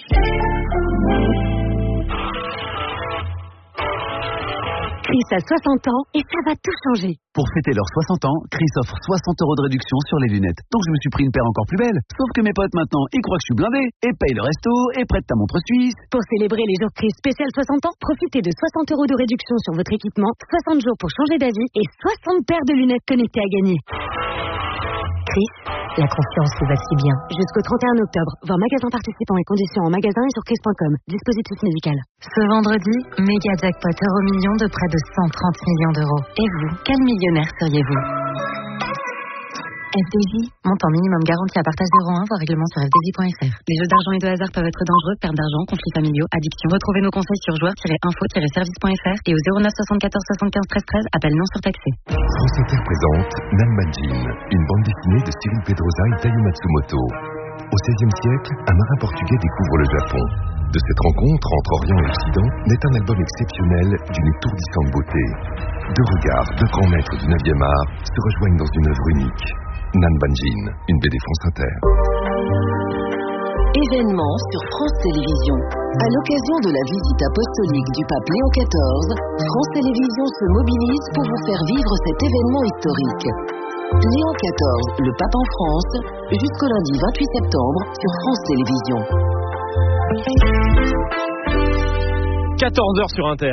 Chris a soixante ans et ça va tout changer. Pour fêter leurs soixante ans, Chris offre soixante euros de réduction sur les lunettes. Donc je me suis pris une paire encore plus belle. Sauf que mes potes maintenant, ils croient que je suis blindé et payent le resto et prêtent ta montre suisse. Pour célébrer les jours Chris spécial soixante ans, profitez de soixante euros de réduction sur votre équipement, soixante jours pour changer d'avis et soixante paires de lunettes connectées à gagner. Chris, La confiance nous va si bien. Jusqu'au trente et un octobre, voir magasins participants et conditions en magasin et sur crise point com. Dispositif médical. Ce vendredi, méga jackpot euro million de près de cent trente millions d'euros. Et vous, quel millionnaire seriez-vous? F D J, montant minimum garanti à partage zéro un, voire règlement sur f d j point f r. Les jeux d'argent et de hasard peuvent être dangereux, perte d'argent, conflits familiaux, addiction. Retrouvez nos conseils sur joueurs tiret info tiret service point f r et au zéro neuf soixante-quatorze soixante-quinze treize treize, appel non surtaxé. France Inter présente Nanbanjin, une bande dessinée de Cyril Pedrosa et Taiyo Matsumoto. Au seizième siècle, un marin portugais découvre le Japon. De cette rencontre entre Orient et Occident naît un album exceptionnel d'une étourdissante beauté. Deux regards, deux grands maîtres du neuvième art se rejoignent dans une œuvre unique. Nanbanjin, une B D France Inter. Événement sur France Télévisions. À l'occasion de la visite apostolique du pape Léon quatorze, France Télévisions se mobilise pour vous faire vivre cet événement historique. Léon quatorze, le pape en France, jusqu'au lundi vingt-huit septembre sur France Télévisions. quatorze heures sur Inter.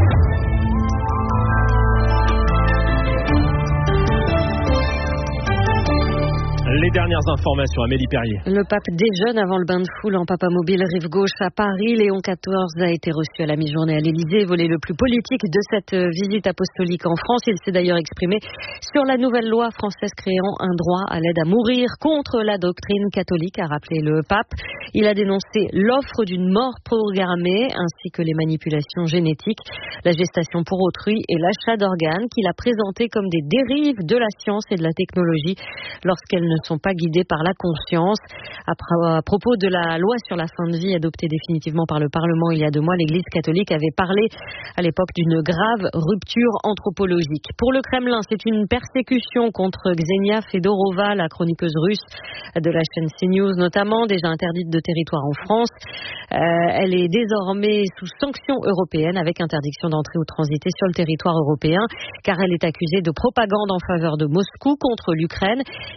Les dernières informations, Amélie Perrier. Le pape déjeune avant le bain de foule en papamobile rive gauche à Paris. Léon quatorze a été reçu à la mi-journée à l'Élysée, volet le plus politique de cette visite apostolique en France. Il s'est d'ailleurs exprimé sur la nouvelle loi française créant un droit à l'aide à mourir contre la doctrine catholique, a rappelé le pape. Il a dénoncé l'offre d'une mort programmée ainsi que les manipulations génétiques, la gestation pour autrui et l'achat d'organes qu'il a présenté comme des dérives de la science et de la technologie lorsqu'elles ne sont pas guidées par la conscience. À propos de la loi sur la fin de vie adoptée définitivement par le Parlement il y a deux mois, l'Église catholique avait parlé à l'époque d'une grave rupture anthropologique. Pour le Kremlin, c'est une persécution contre Ksenia Fedorova, la chroniqueuse russe de la chaîne CNews notamment, déjà interdite de territoire en France. Euh, elle est désormais sous sanction européenne avec interdiction d'entrer ou de transiter sur le territoire européen car elle est accusée de propagande en faveur de Moscou contre l'Ukraine